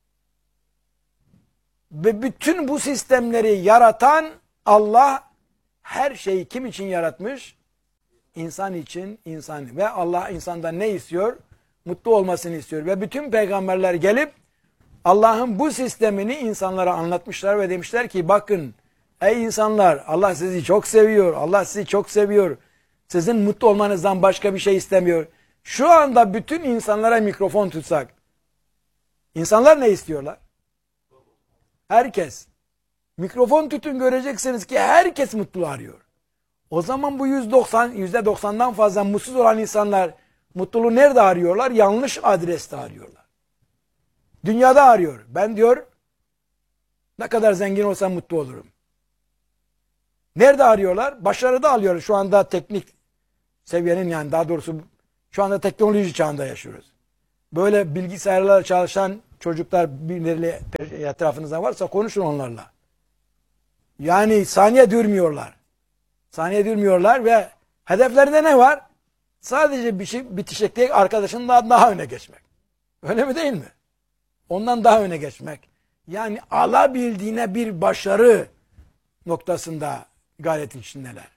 Ve bütün bu sistemleri yaratan Allah her şeyi kim için yaratmış? İnsan için, insan. Ve Allah insandan ne istiyor? Mutlu olmasını istiyor. Ve bütün peygamberler gelip Allah'ın bu sistemini insanlara anlatmışlar ve demişler ki bakın ey insanlar, Allah sizi çok seviyor. Allah sizi çok seviyor. Sizin mutlu olmanızdan başka bir şey istemiyor. Şu anda bütün insanlara mikrofon tutsak, insanlar ne istiyorlar? Herkes. Mikrofon tutun, göreceksiniz ki herkes mutlu arıyor. O zaman bu yüz doksan, yüzde doksandan fazla mutsuz olan insanlar mutluluğu nerede arıyorlar? Yanlış adreste arıyorlar. Dünyada arıyor. Ben diyor ne kadar zengin olsam mutlu olurum. Nerede arıyorlar? Başarıda alıyorlar. Şu anda teknik seviyenin, yani daha doğrusu şu anda teknoloji çağında yaşıyoruz. Böyle bilgisayarlarla çalışan çocuklar birileri etrafınızda varsa konuşun onlarla. Yani saniye durmuyorlar. Saniye durmuyorlar ve hedeflerinde ne var? Sadece bir şey bitişik arkadaşından daha öne geçmek. Öyle mi değil mi? Ondan daha öne geçmek. Yani alabildiğine bir başarı noktasında gayretin içindeler.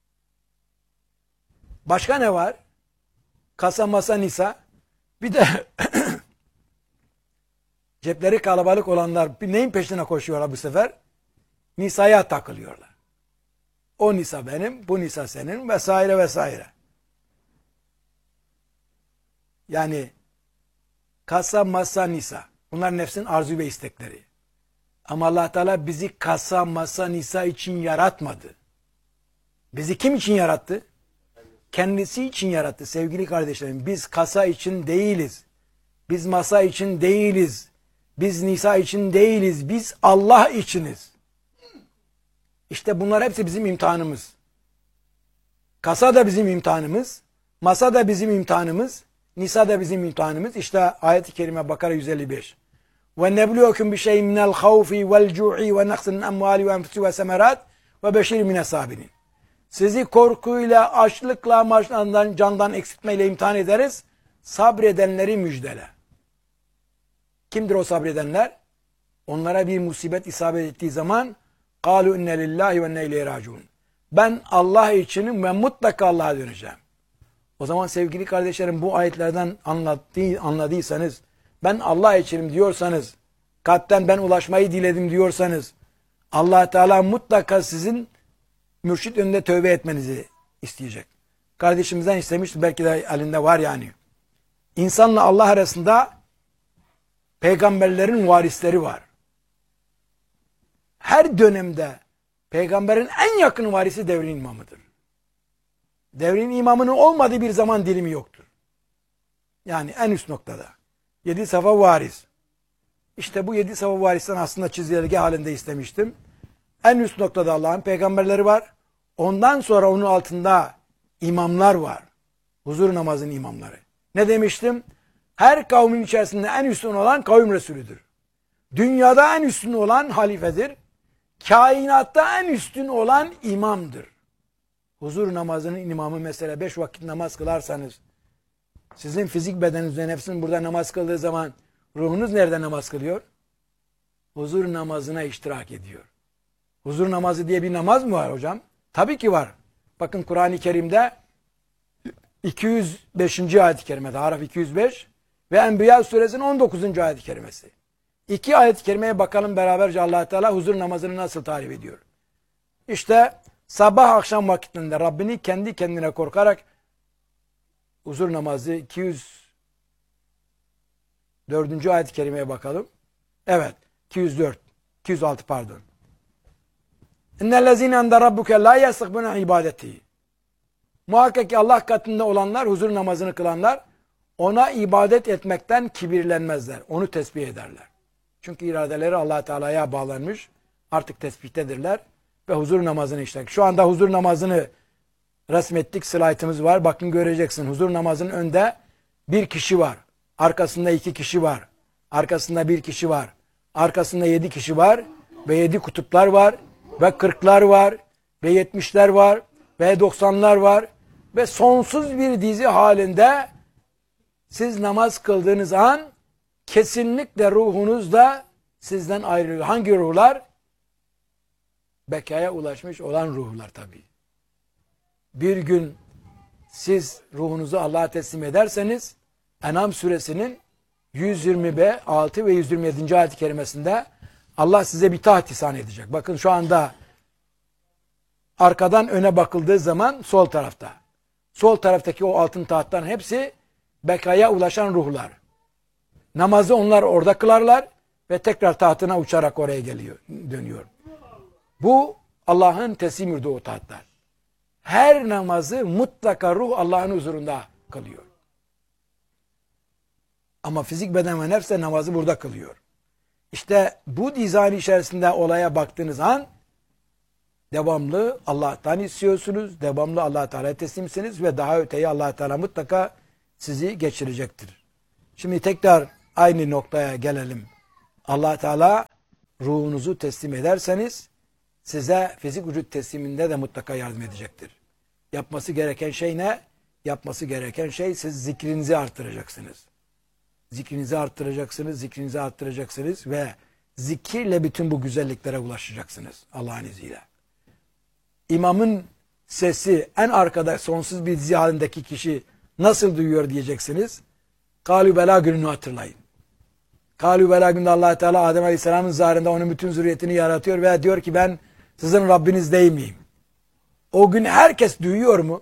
Başka ne var? Kasa masa nisa. Bir de cepleri kalabalık olanlar bir neyin peşine koşuyorlar bu sefer? Nisa'ya takılıyorlar. O nisa benim, bu nisa senin vesaire vesaire. Yani kasa masa nisa. Bunlar nefsin arzu ve istekleri. Ama Allah Teala bizi kasa masa nisa için yaratmadı. Bizi kim için yarattı? Kendisi için yarattı sevgili kardeşlerim. Biz kasa için değiliz. Biz masa için değiliz. Biz nisa için değiliz. Biz Allah içiniz. İşte bunlar hepsi bizim imtihanımız. Kasa da bizim imtihanımız. Masa da bizim imtihanımız. Nisa da bizim imtihanımız. İşte ayet-i kerime Bakara yüz elli beş. Ve nebluukum bi şey'in minel havfi vel cu'i ve naqsin emvali ve enfusi ve semerat ve beşir mine sabirin. Sizi korkuyla, açlıkla, maçlardan, candan eksiltmeyle imtihan ederiz. Sabredenleri müjdele. Kimdir o sabredenler? Onlara bir musibet isabet ettiği zaman قَالُوا اِنَّ لِلّٰهِ وَاِنَّ اِلَيْهِ رَاجُونَ. Ben Allah içinim ve mutlaka Allah'a döneceğim. O zaman sevgili kardeşlerim, bu ayetlerden anlattığı, anladıysanız, ben Allah içinim diyorsanız, kalpten ben ulaşmayı diledim diyorsanız, Allah Teala mutlaka sizin mürşit önünde tövbe etmenizi isteyecek. Kardeşimizden istemişti, belki de elinde var yani. İnsanla Allah arasında peygamberlerin varisleri var. Her dönemde peygamberin en yakın varisi devrin imamıdır. Devrin imamının olmadığı bir zaman dilimi yoktur. Yani en üst noktada. Yedi safa varis. İşte bu yedi safa varisten aslında çizelge halinde istemiştim. En üst noktada Allah'ın peygamberleri var. Ondan sonra onun altında imamlar var. Huzur namazının imamları. Ne demiştim? Her kavmin içerisinde en üstün olan kavim Resulüdür. Dünyada en üstün olan halifedir. Kainatta en üstün olan imamdır. Huzur namazının imamı, mesela beş vakit namaz kılarsanız, sizin fizik bedeninizde nefsin burada namaz kıldığı zaman ruhunuz nerede namaz kılıyor? Huzur namazına iştirak ediyor. Huzur namazı diye bir namaz mı var hocam? Tabii ki var. Bakın Kur'an-ı Kerim'de iki yüz beşinci ayet-i kerimede, Araf iki yüz beş ve Enbiya suresinin on dokuzuncu ayet-i kerimesi. İki ayet-i kerimeye bakalım beraberce, Allah Teala huzur namazını nasıl tarif ediyor. İşte sabah akşam vakitlerinde Rabbini kendi kendine korkarak, huzur namazı iki yüz dördüncü ayet-i kerimeye bakalım. Evet, iki yüz dört, iki yüz altı pardon. İnnellezîne ende rabbuke lâ yastakbûne ibadeti. Muhakkak ki Allah katında olanlar, huzur namazını kılanlar, ona ibadet etmekten kibirlenmezler. Onu tesbih ederler. Çünkü iradeleri Allah Teala'ya bağlanmış. Artık tesbihtedirler ve huzur namazını işler. Şu anda huzur namazını resmettik, slaytımız var. Bakın göreceksin. Huzur namazının önde bir kişi var. Arkasında iki kişi var. Arkasında bir kişi var. Arkasında yedi kişi var. Ve yedi kutuplar var. Ve kırklar var. Ve yetmişler var. Ve doksanlar var. Ve sonsuz bir dizi halinde siz namaz kıldığınız an kesinlikle ruhunuz da sizden ayrılıyor. Hangi ruhlar? Bekaya ulaşmış olan ruhlar tabii. Bir gün siz ruhunuzu Allah'a teslim ederseniz, En'am suresinin yüz yirmi altı ve yüz yirmi yedinci ayet-i kerimesinde Allah size bir taht ihsan edecek. Bakın şu anda arkadan öne bakıldığı zaman sol tarafta. Sol taraftaki o altın tahtların hepsi bekaya ulaşan ruhlar. Namazı onlar orada kılarlar ve tekrar tahtına uçarak oraya geliyor, dönüyor. Bu Allah'ın teslim yurdu o tahtlar. Her namazı mutlaka ruh Allah'ın huzurunda kılıyor. Ama fizik beden ve nefs de namazı burada kılıyor. İşte bu dizayn içerisinde olaya baktığınız an Devamlı Allah'tan istiyorsunuz. Devamlı Allah Teala'ya teslimsiniz ve daha öteye Allah Teala mutlaka sizi geçirecektir. Şimdi tekrar aynı noktaya gelelim. Allah Teala ruhunuzu teslim ederseniz size fizik vücut tesliminde de mutlaka yardım edecektir. Yapması gereken şey ne? Yapması gereken şey siz zikrinizi arttıracaksınız. Zikrinizi arttıracaksınız, zikrinizi arttıracaksınız ve zikirle bütün bu güzelliklere ulaşacaksınız Allah'ın izniyle. İmamın sesi en arkada sonsuz bir dizi halindeki kişi nasıl duyuyor diyeceksiniz. Kâlü belâ gününü hatırlayın. Kâlü belâ gününde Allah Teala Adem Aleyhisselam'ın zahirinde onun bütün zürriyetini yaratıyor ve diyor ki ben sizin Rabbiniz değil miyim? O gün herkes duyuyor mu?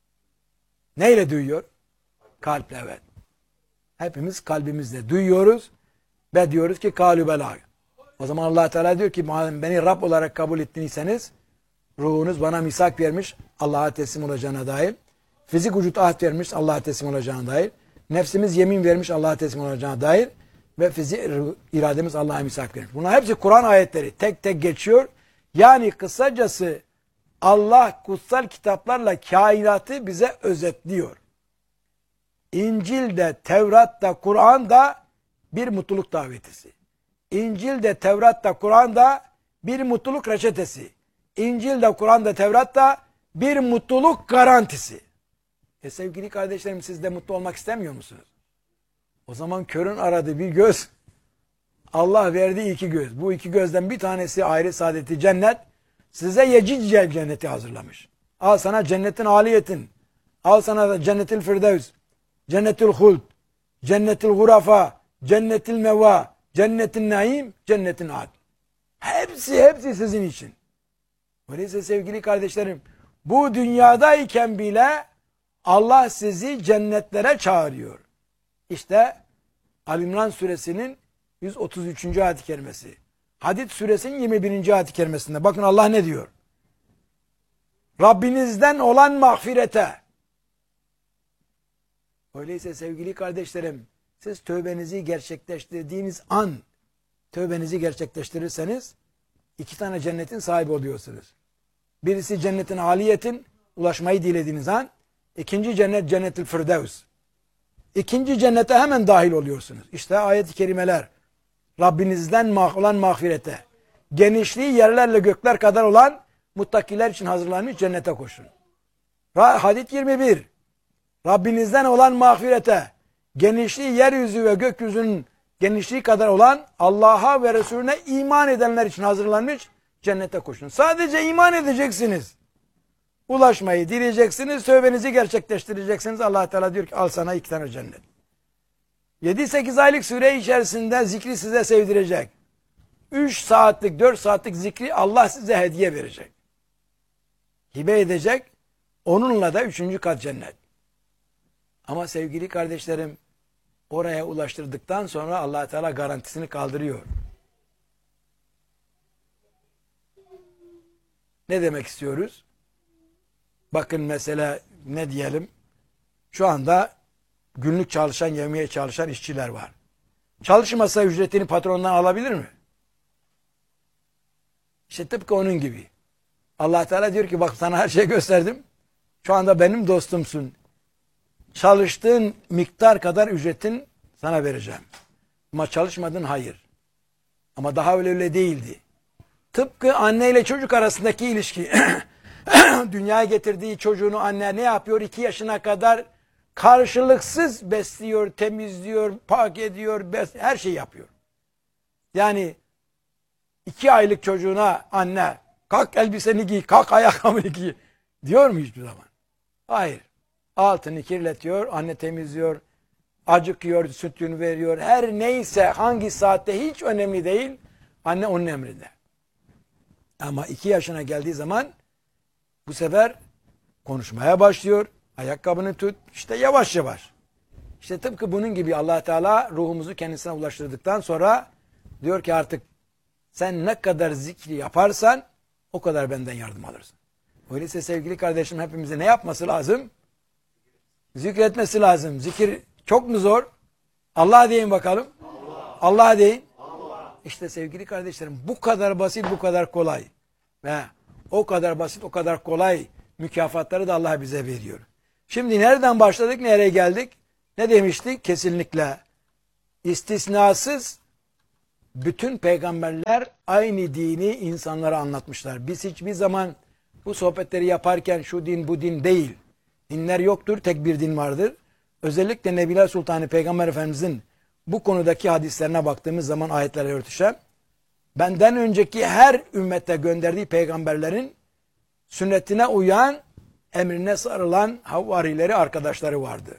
Neyle duyuyor? Kalple, evet. Hepimiz kalbimizle duyuyoruz ve diyoruz ki kâlü belâ. O zaman Allah Teala diyor ki madem beni Rab olarak kabul ettiyseniz ruhunuz bana misak vermiş Allah'a teslim olacağına dair. Fizik vücut ahd vermiş Allah'a teslim olacağına dair. Nefsimiz yemin vermiş Allah'a teslim olacağına dair. Ve fizik irademiz Allah'a misak vermiş. Bunlar hepsi Kur'an ayetleri. Tek tek geçiyor. Yani kısacası Allah kutsal kitaplarla kainatı bize özetliyor. İncil'de, Tevrat'ta, Kur'an'da bir mutluluk davetisi. İncil'de, Tevrat'ta, Kur'an'da bir mutluluk reçetesi. İncil'de, Kur'an'da, Tevrat'ta bir mutluluk garantisi. E sevgili kardeşlerim siz de mutlu olmak istemiyor musunuz? O zaman körün aradığı bir göz, Allah verdiği iki göz. Bu iki gözden bir tanesi ayrı saadeti cennet. Size yecicel cenneti hazırlamış. Al sana cennetin aliyetin. Al sana da cennetil firdevs, cennetil huld, cennetil gurafa, cennetil meva, cennetin naim, cennetin ad. Hepsi hepsi sizin için. Öyleyse sevgili kardeşlerim, bu dünyadayken bile Allah sizi cennetlere çağırıyor. İşte Ali İmran suresinin yüz otuz üçüncü ayet-i kerimesi. Hadid suresinin yirmi birinci ayet-i kerimesinde. Bakın Allah ne diyor? Rabbinizden olan mağfirete. Öyleyse sevgili kardeşlerim, siz tövbenizi gerçekleştirdiğiniz an, tövbenizi gerçekleştirirseniz, iki tane cennetin sahibi oluyorsunuz. Birisi cennetin aliyetin, ulaşmayı dilediğiniz an, ikinci cennet cennetil firdevs. İkinci cennete hemen dahil oluyorsunuz. İşte ayet-i kerimeler. Rabbinizden olan mağfirete, genişliği yerlerle gökler kadar olan muttakiler için hazırlanmış cennete koşun. Hadid yirmi bir. Rabbinizden olan mağfirete, genişliği yeryüzü ve gökyüzünün genişliği kadar olan Allah'a ve Resulüne iman edenler için hazırlanmış cennete koşun. Sadece iman edeceksiniz. Ulaşmayı dileyeceksiniz, tövbenizi gerçekleştireceksiniz. Allah Teala diyor ki al sana iki tane cennet. yedi sekiz aylık süre içerisinde zikri size sevdirecek. üç saatlik, dört saatlik zikri Allah size hediye verecek. Hibe edecek. Onunla da üçüncü kat cennet. Ama sevgili kardeşlerim, oraya ulaştırdıktan sonra Allah Teala garantisini kaldırıyor. Ne demek istiyoruz? Bakın mesela ne diyelim? Şu anda günlük çalışan, yemeğe çalışan işçiler var. Çalışmasa ücretini patrondan alabilir mi? İşte tıpkı onun gibi. Allah Teala diyor ki bak sana her şeyi gösterdim. Şu anda benim dostumsun. Çalıştığın miktar kadar ücretin sana vereceğim. Ama çalışmadın hayır. Ama daha öyle öyle değildi. Tıpkı anne ile çocuk arasındaki ilişki. Dünyaya getirdiği çocuğunu anne ne yapıyor? İki yaşına kadar karşılıksız besliyor, temizliyor, pak ediyor, bes her şeyi yapıyor. Yani iki aylık çocuğuna anne kalk elbiseni giy, kalk ayakkabını giy diyor mu hiçbir zaman? Hayır. Altını kirletiyor, anne temizliyor, acıkıyor, sütünü veriyor. Her neyse hangi saatte hiç önemli değil. Anne onun emrinde. Ama iki yaşına geldiği zaman bu sefer konuşmaya başlıyor. Ayakkabını tut. İşte yavaş yavaş. İşte tıpkı bunun gibi Allah Teala ruhumuzu kendisine ulaştırdıktan sonra diyor ki artık sen ne kadar zikri yaparsan o kadar benden yardım alırsın. Öyleyse sevgili kardeşim hepimize ne yapması lazım? Zikretmesi lazım. Zikir çok mu zor? Allah deyin bakalım. Allah, Allah deyin. Allah. İşte sevgili kardeşlerim bu kadar basit, bu kadar kolay. Ve O kadar basit, o kadar kolay mükafatları da Allah bize veriyor. Şimdi nereden başladık, nereye geldik? Ne demiştik? Kesinlikle istisnasız bütün peygamberler aynı dini insanlara anlatmışlar. Biz hiçbir zaman bu sohbetleri yaparken şu din bu din değil. Dinler yoktur, tek bir din vardır. Özellikle Nebiler Sultanı Peygamber Efendimizin bu konudaki hadislerine baktığımız zaman ayetlerle örtüşen, benden önceki her ümmete gönderdiği peygamberlerin sünnetine uyan, emrine sarılan havarileri, arkadaşları vardı.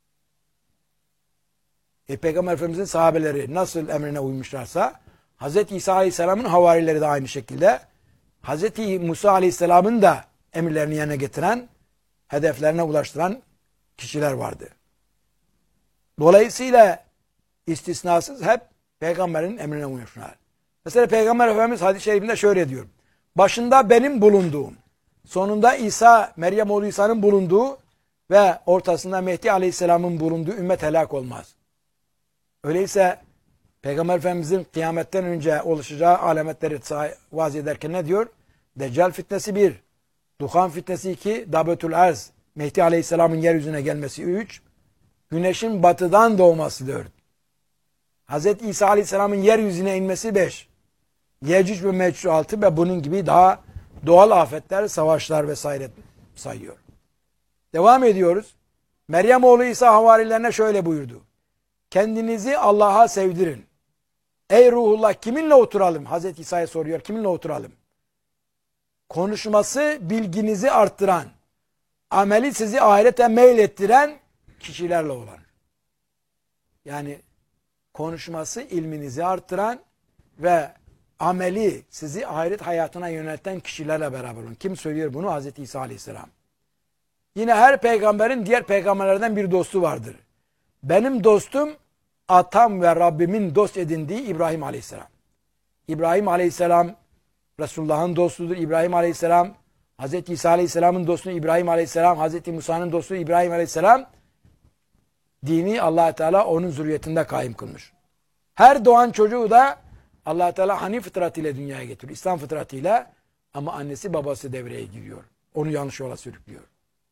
E, Peygamber Efendimizin sahabeleri nasıl emrine uymuşlarsa, Hazreti İsa Aleyhisselam'ın havarileri de aynı şekilde, Hazreti Musa Aleyhisselam'ın da emirlerini yerine getiren, hedeflerine ulaştıran kişiler vardı. Dolayısıyla istisnasız hep peygamberin emrine uymuşlar. Mesela Peygamber Efendimiz hadis-i şerifinde şöyle diyor. Başında benim bulunduğum, sonunda İsa, Meryem oğlu İsa'nın bulunduğu ve ortasında Mehdi Aleyhisselam'ın bulunduğu ümmet helak olmaz. Öyleyse Peygamber Efendimizin kıyametten önce oluşacağı alametleri vaz ederken ne diyor? Deccal fitnesi bir, Duhan fitnesi iki, Dabetül Arz, Mehdi Aleyhisselam'ın yeryüzüne gelmesi üç, güneşin batıdan doğması dört, Hazreti İsa Aleyhisselam'ın yeryüzüne inmesi beş, Yecüc ve Mecüc altı ve bunun gibi daha doğal afetler, savaşlar vesaire sayıyor. Devam ediyoruz. Meryem oğlu İsa havarilerine şöyle buyurdu. Kendinizi Allah'a sevdirin. Ey ruhullah, kiminle oturalım? Hazreti İsa'ya soruyor, kiminle oturalım? Konuşması bilginizi arttıran, ameli sizi ahirete meylettiren kişilerle olan. Yani konuşması ilminizi arttıran ve ameli sizi ahiret hayatına yönelten kişilerle beraber olun. Kim söylüyor bunu? Hazreti İsa Aleyhisselam. Yine her peygamberin diğer peygamberlerden bir dostu vardır. Benim dostum atam ve Rabbimin dost edindiği İbrahim Aleyhisselam. İbrahim Aleyhisselam Resulullah'ın dostudur. İbrahim Aleyhisselam Hazreti İsa Aleyhisselam'ın dostu İbrahim Aleyhisselam, Hazreti Musa'nın dostu İbrahim Aleyhisselam, dini Allah Teala onun zürriyetinde kaim kılmış. Her doğan çocuğu da Allah Teala Hanif fıtratıyla dünyaya getiriyor. İslam fıtratıyla, ama annesi babası devreye giriyor. Onu yanlış yola sürüklüyor.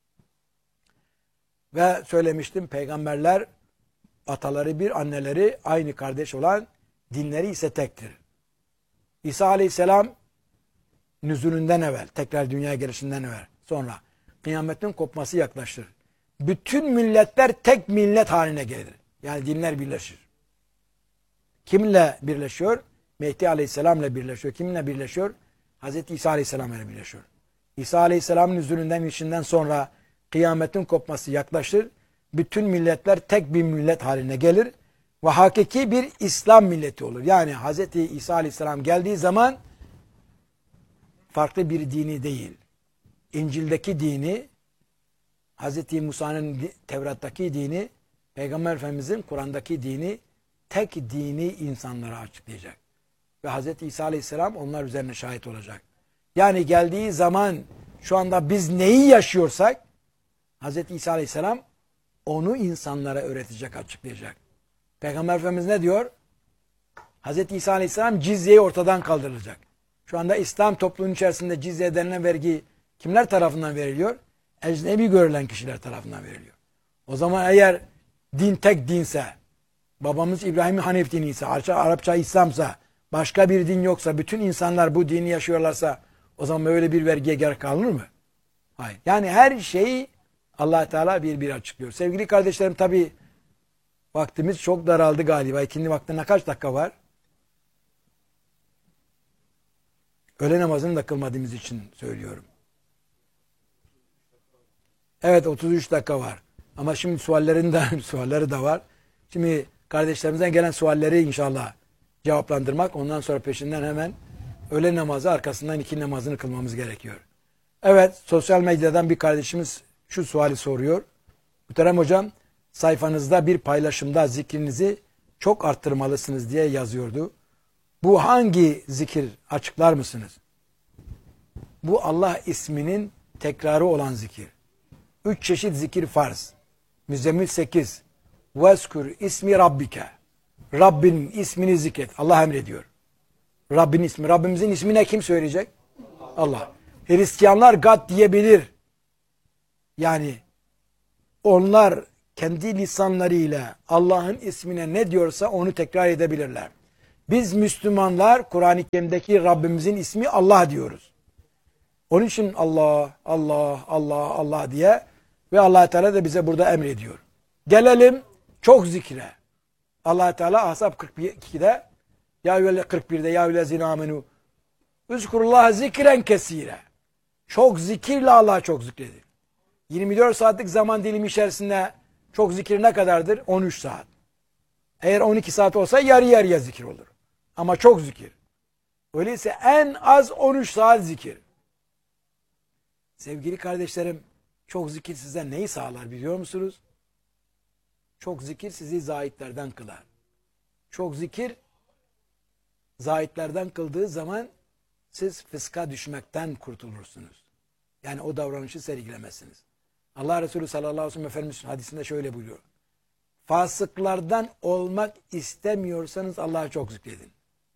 Ve söylemiştim, peygamberler ataları bir, anneleri aynı kardeş olan, dinleri ise tektir. İsa Aleyhisselam nüzulünden evvel, tekrar dünyaya gelişinden evvel, sonra kıyametin kopması yaklaşır. Bütün milletler tek millet haline gelir. Yani dinler birleşir. Kiminle birleşiyor? Mehdi Aleyhisselam'la birleşiyor. Kiminle birleşiyor? Hazreti İsa Aleyhisselam'la birleşiyor. İsa Aleyhisselam'ın nüzulünden işinden sonra kıyametin kopması yaklaşır. Bütün milletler tek bir millet haline gelir ve hakiki bir İslam milleti olur. Yani Hazreti İsa Aleyhisselam geldiği zaman farklı bir dini değil, İncil'deki dini, Hazreti Musa'nın Tevrat'taki dini, Peygamber Efendimiz'in Kur'an'daki dini, tek dini insanlara açıklayacak. Ve Hazreti İsa Aleyhisselam onlar üzerine şahit olacak. Yani geldiği zaman şu anda biz neyi yaşıyorsak, Hazreti İsa Aleyhisselam onu insanlara öğretecek, açıklayacak. Peygamber Efendimiz ne diyor? Hazreti İsa Aleyhisselam cizyeyi ortadan kaldırılacak. Şu anda İslam toplumunun içerisinde cizye denilen vergi kimler tarafından veriliyor? Ecnebi görülen kişiler tarafından veriliyor. O zaman eğer din tek dinse, babamız İbrahim Hanif dini ise, Arapça İslam'sa, başka bir din yoksa, bütün insanlar bu dini yaşıyorlarsa, o zaman öyle bir vergiye gerek kalır mı? Hayır. Yani her şeyi Allah Teala bir bir açıklıyor. Sevgili kardeşlerim, tabi vaktimiz çok daraldı galiba. İkindi vaktine kaç dakika var? Öğle namazını da kılmadığımız için söylüyorum. Evet, otuz üç dakika var. Ama şimdi suallerin de, sualleri de var. Şimdi kardeşlerimizden gelen sualleri inşallah cevaplandırmak, ondan sonra peşinden hemen öğle namazı arkasından iki namazını kılmamız gerekiyor. Evet, sosyal medyadan bir kardeşimiz şu suali soruyor. Muhterem hocam, sayfanızda bir paylaşımda zikrinizi çok arttırmalısınız diye yazıyordu. Bu hangi zikir, açıklar mısınız? Bu Allah isminin tekrarı olan zikir. Üç çeşit zikir farz. Müzzemmil sekiz. Vezkur ismi rabbike. Rabbinin ismini zikret. Allah emrediyor. Rabbin ismi. Rabbimizin ismine kim söyleyecek? Allah. Hristiyanlar God diyebilir. Yani onlar kendi lisanlarıyla Allah'ın ismine ne diyorsa onu tekrar edebilirler. Biz Müslümanlar Kur'an-ı Kerim'deki Rabbimizin ismi Allah diyoruz. Onun için Allah, Allah, Allah, Allah diye ve Allah Teala da bize burada emrediyor. Gelelim çok zikre. Allah Teala Ahzab kırk ikide ya kırk birde ya eyyühellezine amenu üzkurullah zikren kesire. Çok zikirle Allah'a çok zikredin. yirmi dört saatlik zaman dilimi içerisinde çok zikir ne kadardır? on üç saat. Eğer on iki saat olsa yarı yarıya zikir olur. Ama çok zikir. Öyleyse en az on üç saat zikir. Sevgili kardeşlerim, çok zikir size neyi sağlar biliyor musunuz? Çok zikir sizi zahitlerden kılar. Çok zikir zahitlerden kıldığı zaman siz fıska düşmekten kurtulursunuz. Yani o davranışı sergilemezsiniz. Allah Resulü sallallahu aleyhi ve sellem Efendimiz hadisinde şöyle buyuruyor. Fasıklardan olmak istemiyorsanız Allah'a çok zikredin.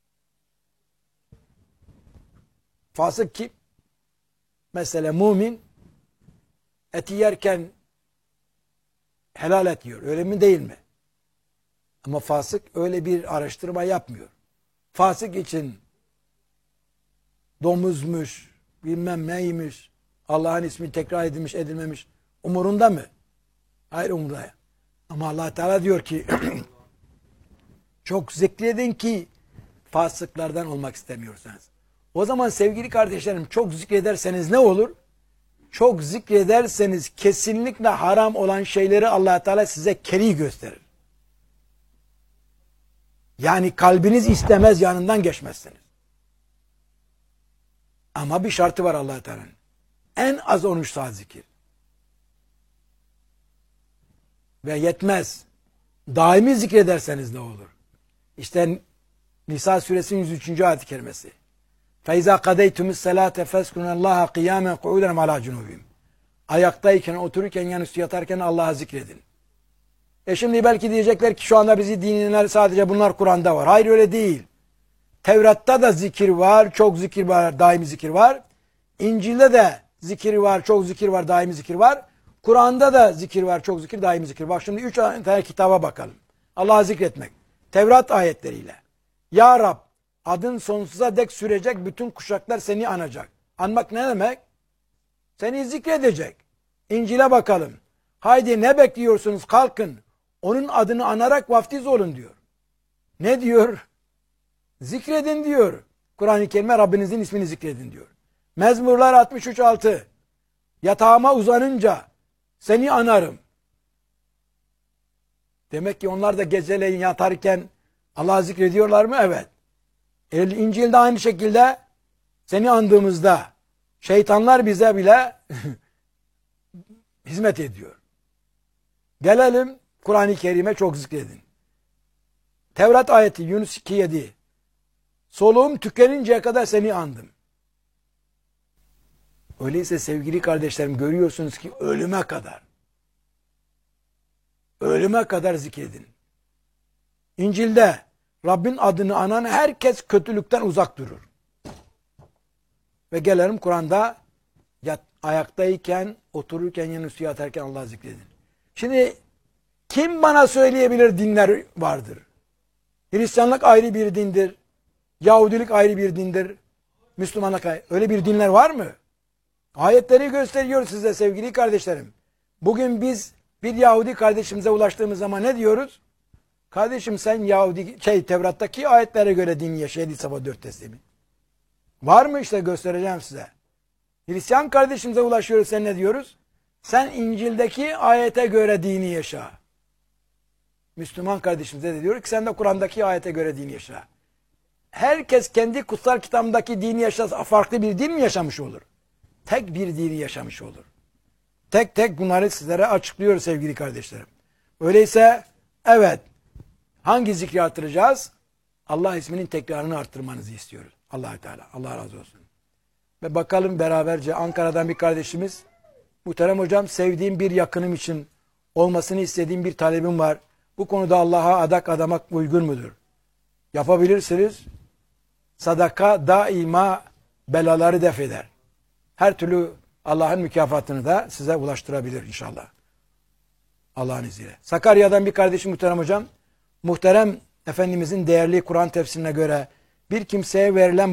Fasık kim? Mesela mümin eti yerken helal et yiyor. Öyle mi değil mi? Ama fasık öyle bir araştırma yapmıyor. Fasık için domuzmuş, bilmem neymiş, Allah'ın ismi tekrar edilmiş, edilmemiş. Umurunda mı? Hayır umurunda. Ama Allah Teala diyor ki çok zikredin ki fasıklardan olmak istemiyorsanız. O zaman sevgili kardeşlerim çok zikrederseniz ne olur? Çok zikrederseniz kesinlikle haram olan şeyleri Allah Teala size keri gösterir. Yani kalbiniz istemez, yanından geçmezsiniz. Ama bir şartı var Allah Teala'nın. En az on üç saat zikir. Ve yetmez. Daimi zikrederseniz ne olur? İşte Nisa suresinin yüz üçüncü ayet-i kerimesi. فَاِذَا قَدَيْتُمُ السَّلَاةَ فَاسْكُنَ اللّٰهَ قِيَامًا قُعُودًا عَلَى جُنُوبِهِمْ. Ayaktayken, otururken, yanüstü yatarken Allah'a zikredin. E şimdi belki diyecekler ki şu anda bizi dinleyenler sadece bunlar Kur'an'da var. Hayır öyle değil. Tevrat'ta da zikir var, çok zikir var, daimi zikir var. İncil'de de zikir var, çok zikir var, daimi zikir var. Kur'an'da da zikir var, çok zikir, daimi zikir. Bak şimdi üç tane kitaba bakalım. Allah'a zikretmek. Tevrat ayetleriyle. Ya Rab, adın sonsuza dek sürecek, bütün kuşaklar seni anacak. Anmak ne demek? Seni zikredecek. İncil'e bakalım. Haydi ne bekliyorsunuz? Kalkın. Onun adını anarak vaftiz olun diyor. Ne diyor? Zikredin diyor. Kur'an-ı Kerim'e Rabbinizin ismini zikredin diyor. Mezmurlar altmış üç altı. Yatağıma uzanınca seni anarım. Demek ki onlar da geceleyin yatarken Allah'ı zikrediyorlar mı? Evet. İncil'de aynı şekilde seni andığımızda şeytanlar bize bile hizmet ediyor. Gelelim Kur'an-ı Kerim'e çok zikredin. Tevrat ayeti Yunus iki yedi. Soluğum tükeninceye kadar seni andım. Öyleyse sevgili kardeşlerim görüyorsunuz ki ölüme kadar ölüme kadar zikredin. İncil'de Rabbin adını anan herkes kötülükten uzak durur. Ve gelelim Kur'an'da yat, ayaktayken, otururken, yanüstü yatarken Allah'ı zikredin. Şimdi kim bana söyleyebilir dinler vardır? Hristiyanlık ayrı bir dindir. Yahudilik ayrı bir dindir. Müslümanlık ayrı. Öyle bir dinler var mı? Ayetleri gösteriyor size sevgili kardeşlerim. Bugün biz bir Yahudi kardeşimize ulaştığımız zaman ne diyoruz? Kardeşim sen Yahudi, şey Tevrat'taki ayetlere göre din yaşayan sabah dört teslimi. Var mı işte göstereceğim size. Hristiyan kardeşimize ulaşıyoruz sen ne diyoruz? Sen İncil'deki ayete göre dini yaşa. Müslüman kardeşimize de diyor ki sen de Kur'an'daki ayete göre dini yaşa. Herkes kendi kutsal kitabındaki dini yaşasa farklı bir din mi yaşamış olur? Tek bir dini yaşamış olur. Tek tek bunları sizlere açıklıyor sevgili kardeşlerim. Öyleyse evet hangi zikri artıracağız? Allah isminin tekrarını arttırmanızı istiyoruz. Allah-u Teala. Allah razı olsun. Ve bakalım beraberce Ankara'dan bir kardeşimiz. Muhterem hocam sevdiğim bir yakınım için olmasını istediğim bir talebim var. Bu konuda Allah'a adak adamak uygun mudur? Yapabilirsiniz. Sadaka daima belaları def eder. her türlü Allah'ın mükafatını da size ulaştırabilir inşallah. Allah'ın izniyle. Sakarya'dan bir kardeşim muhterem hocam, muhterem Efendimizin değerli Kur'an tefsirine göre bir kimseye verilen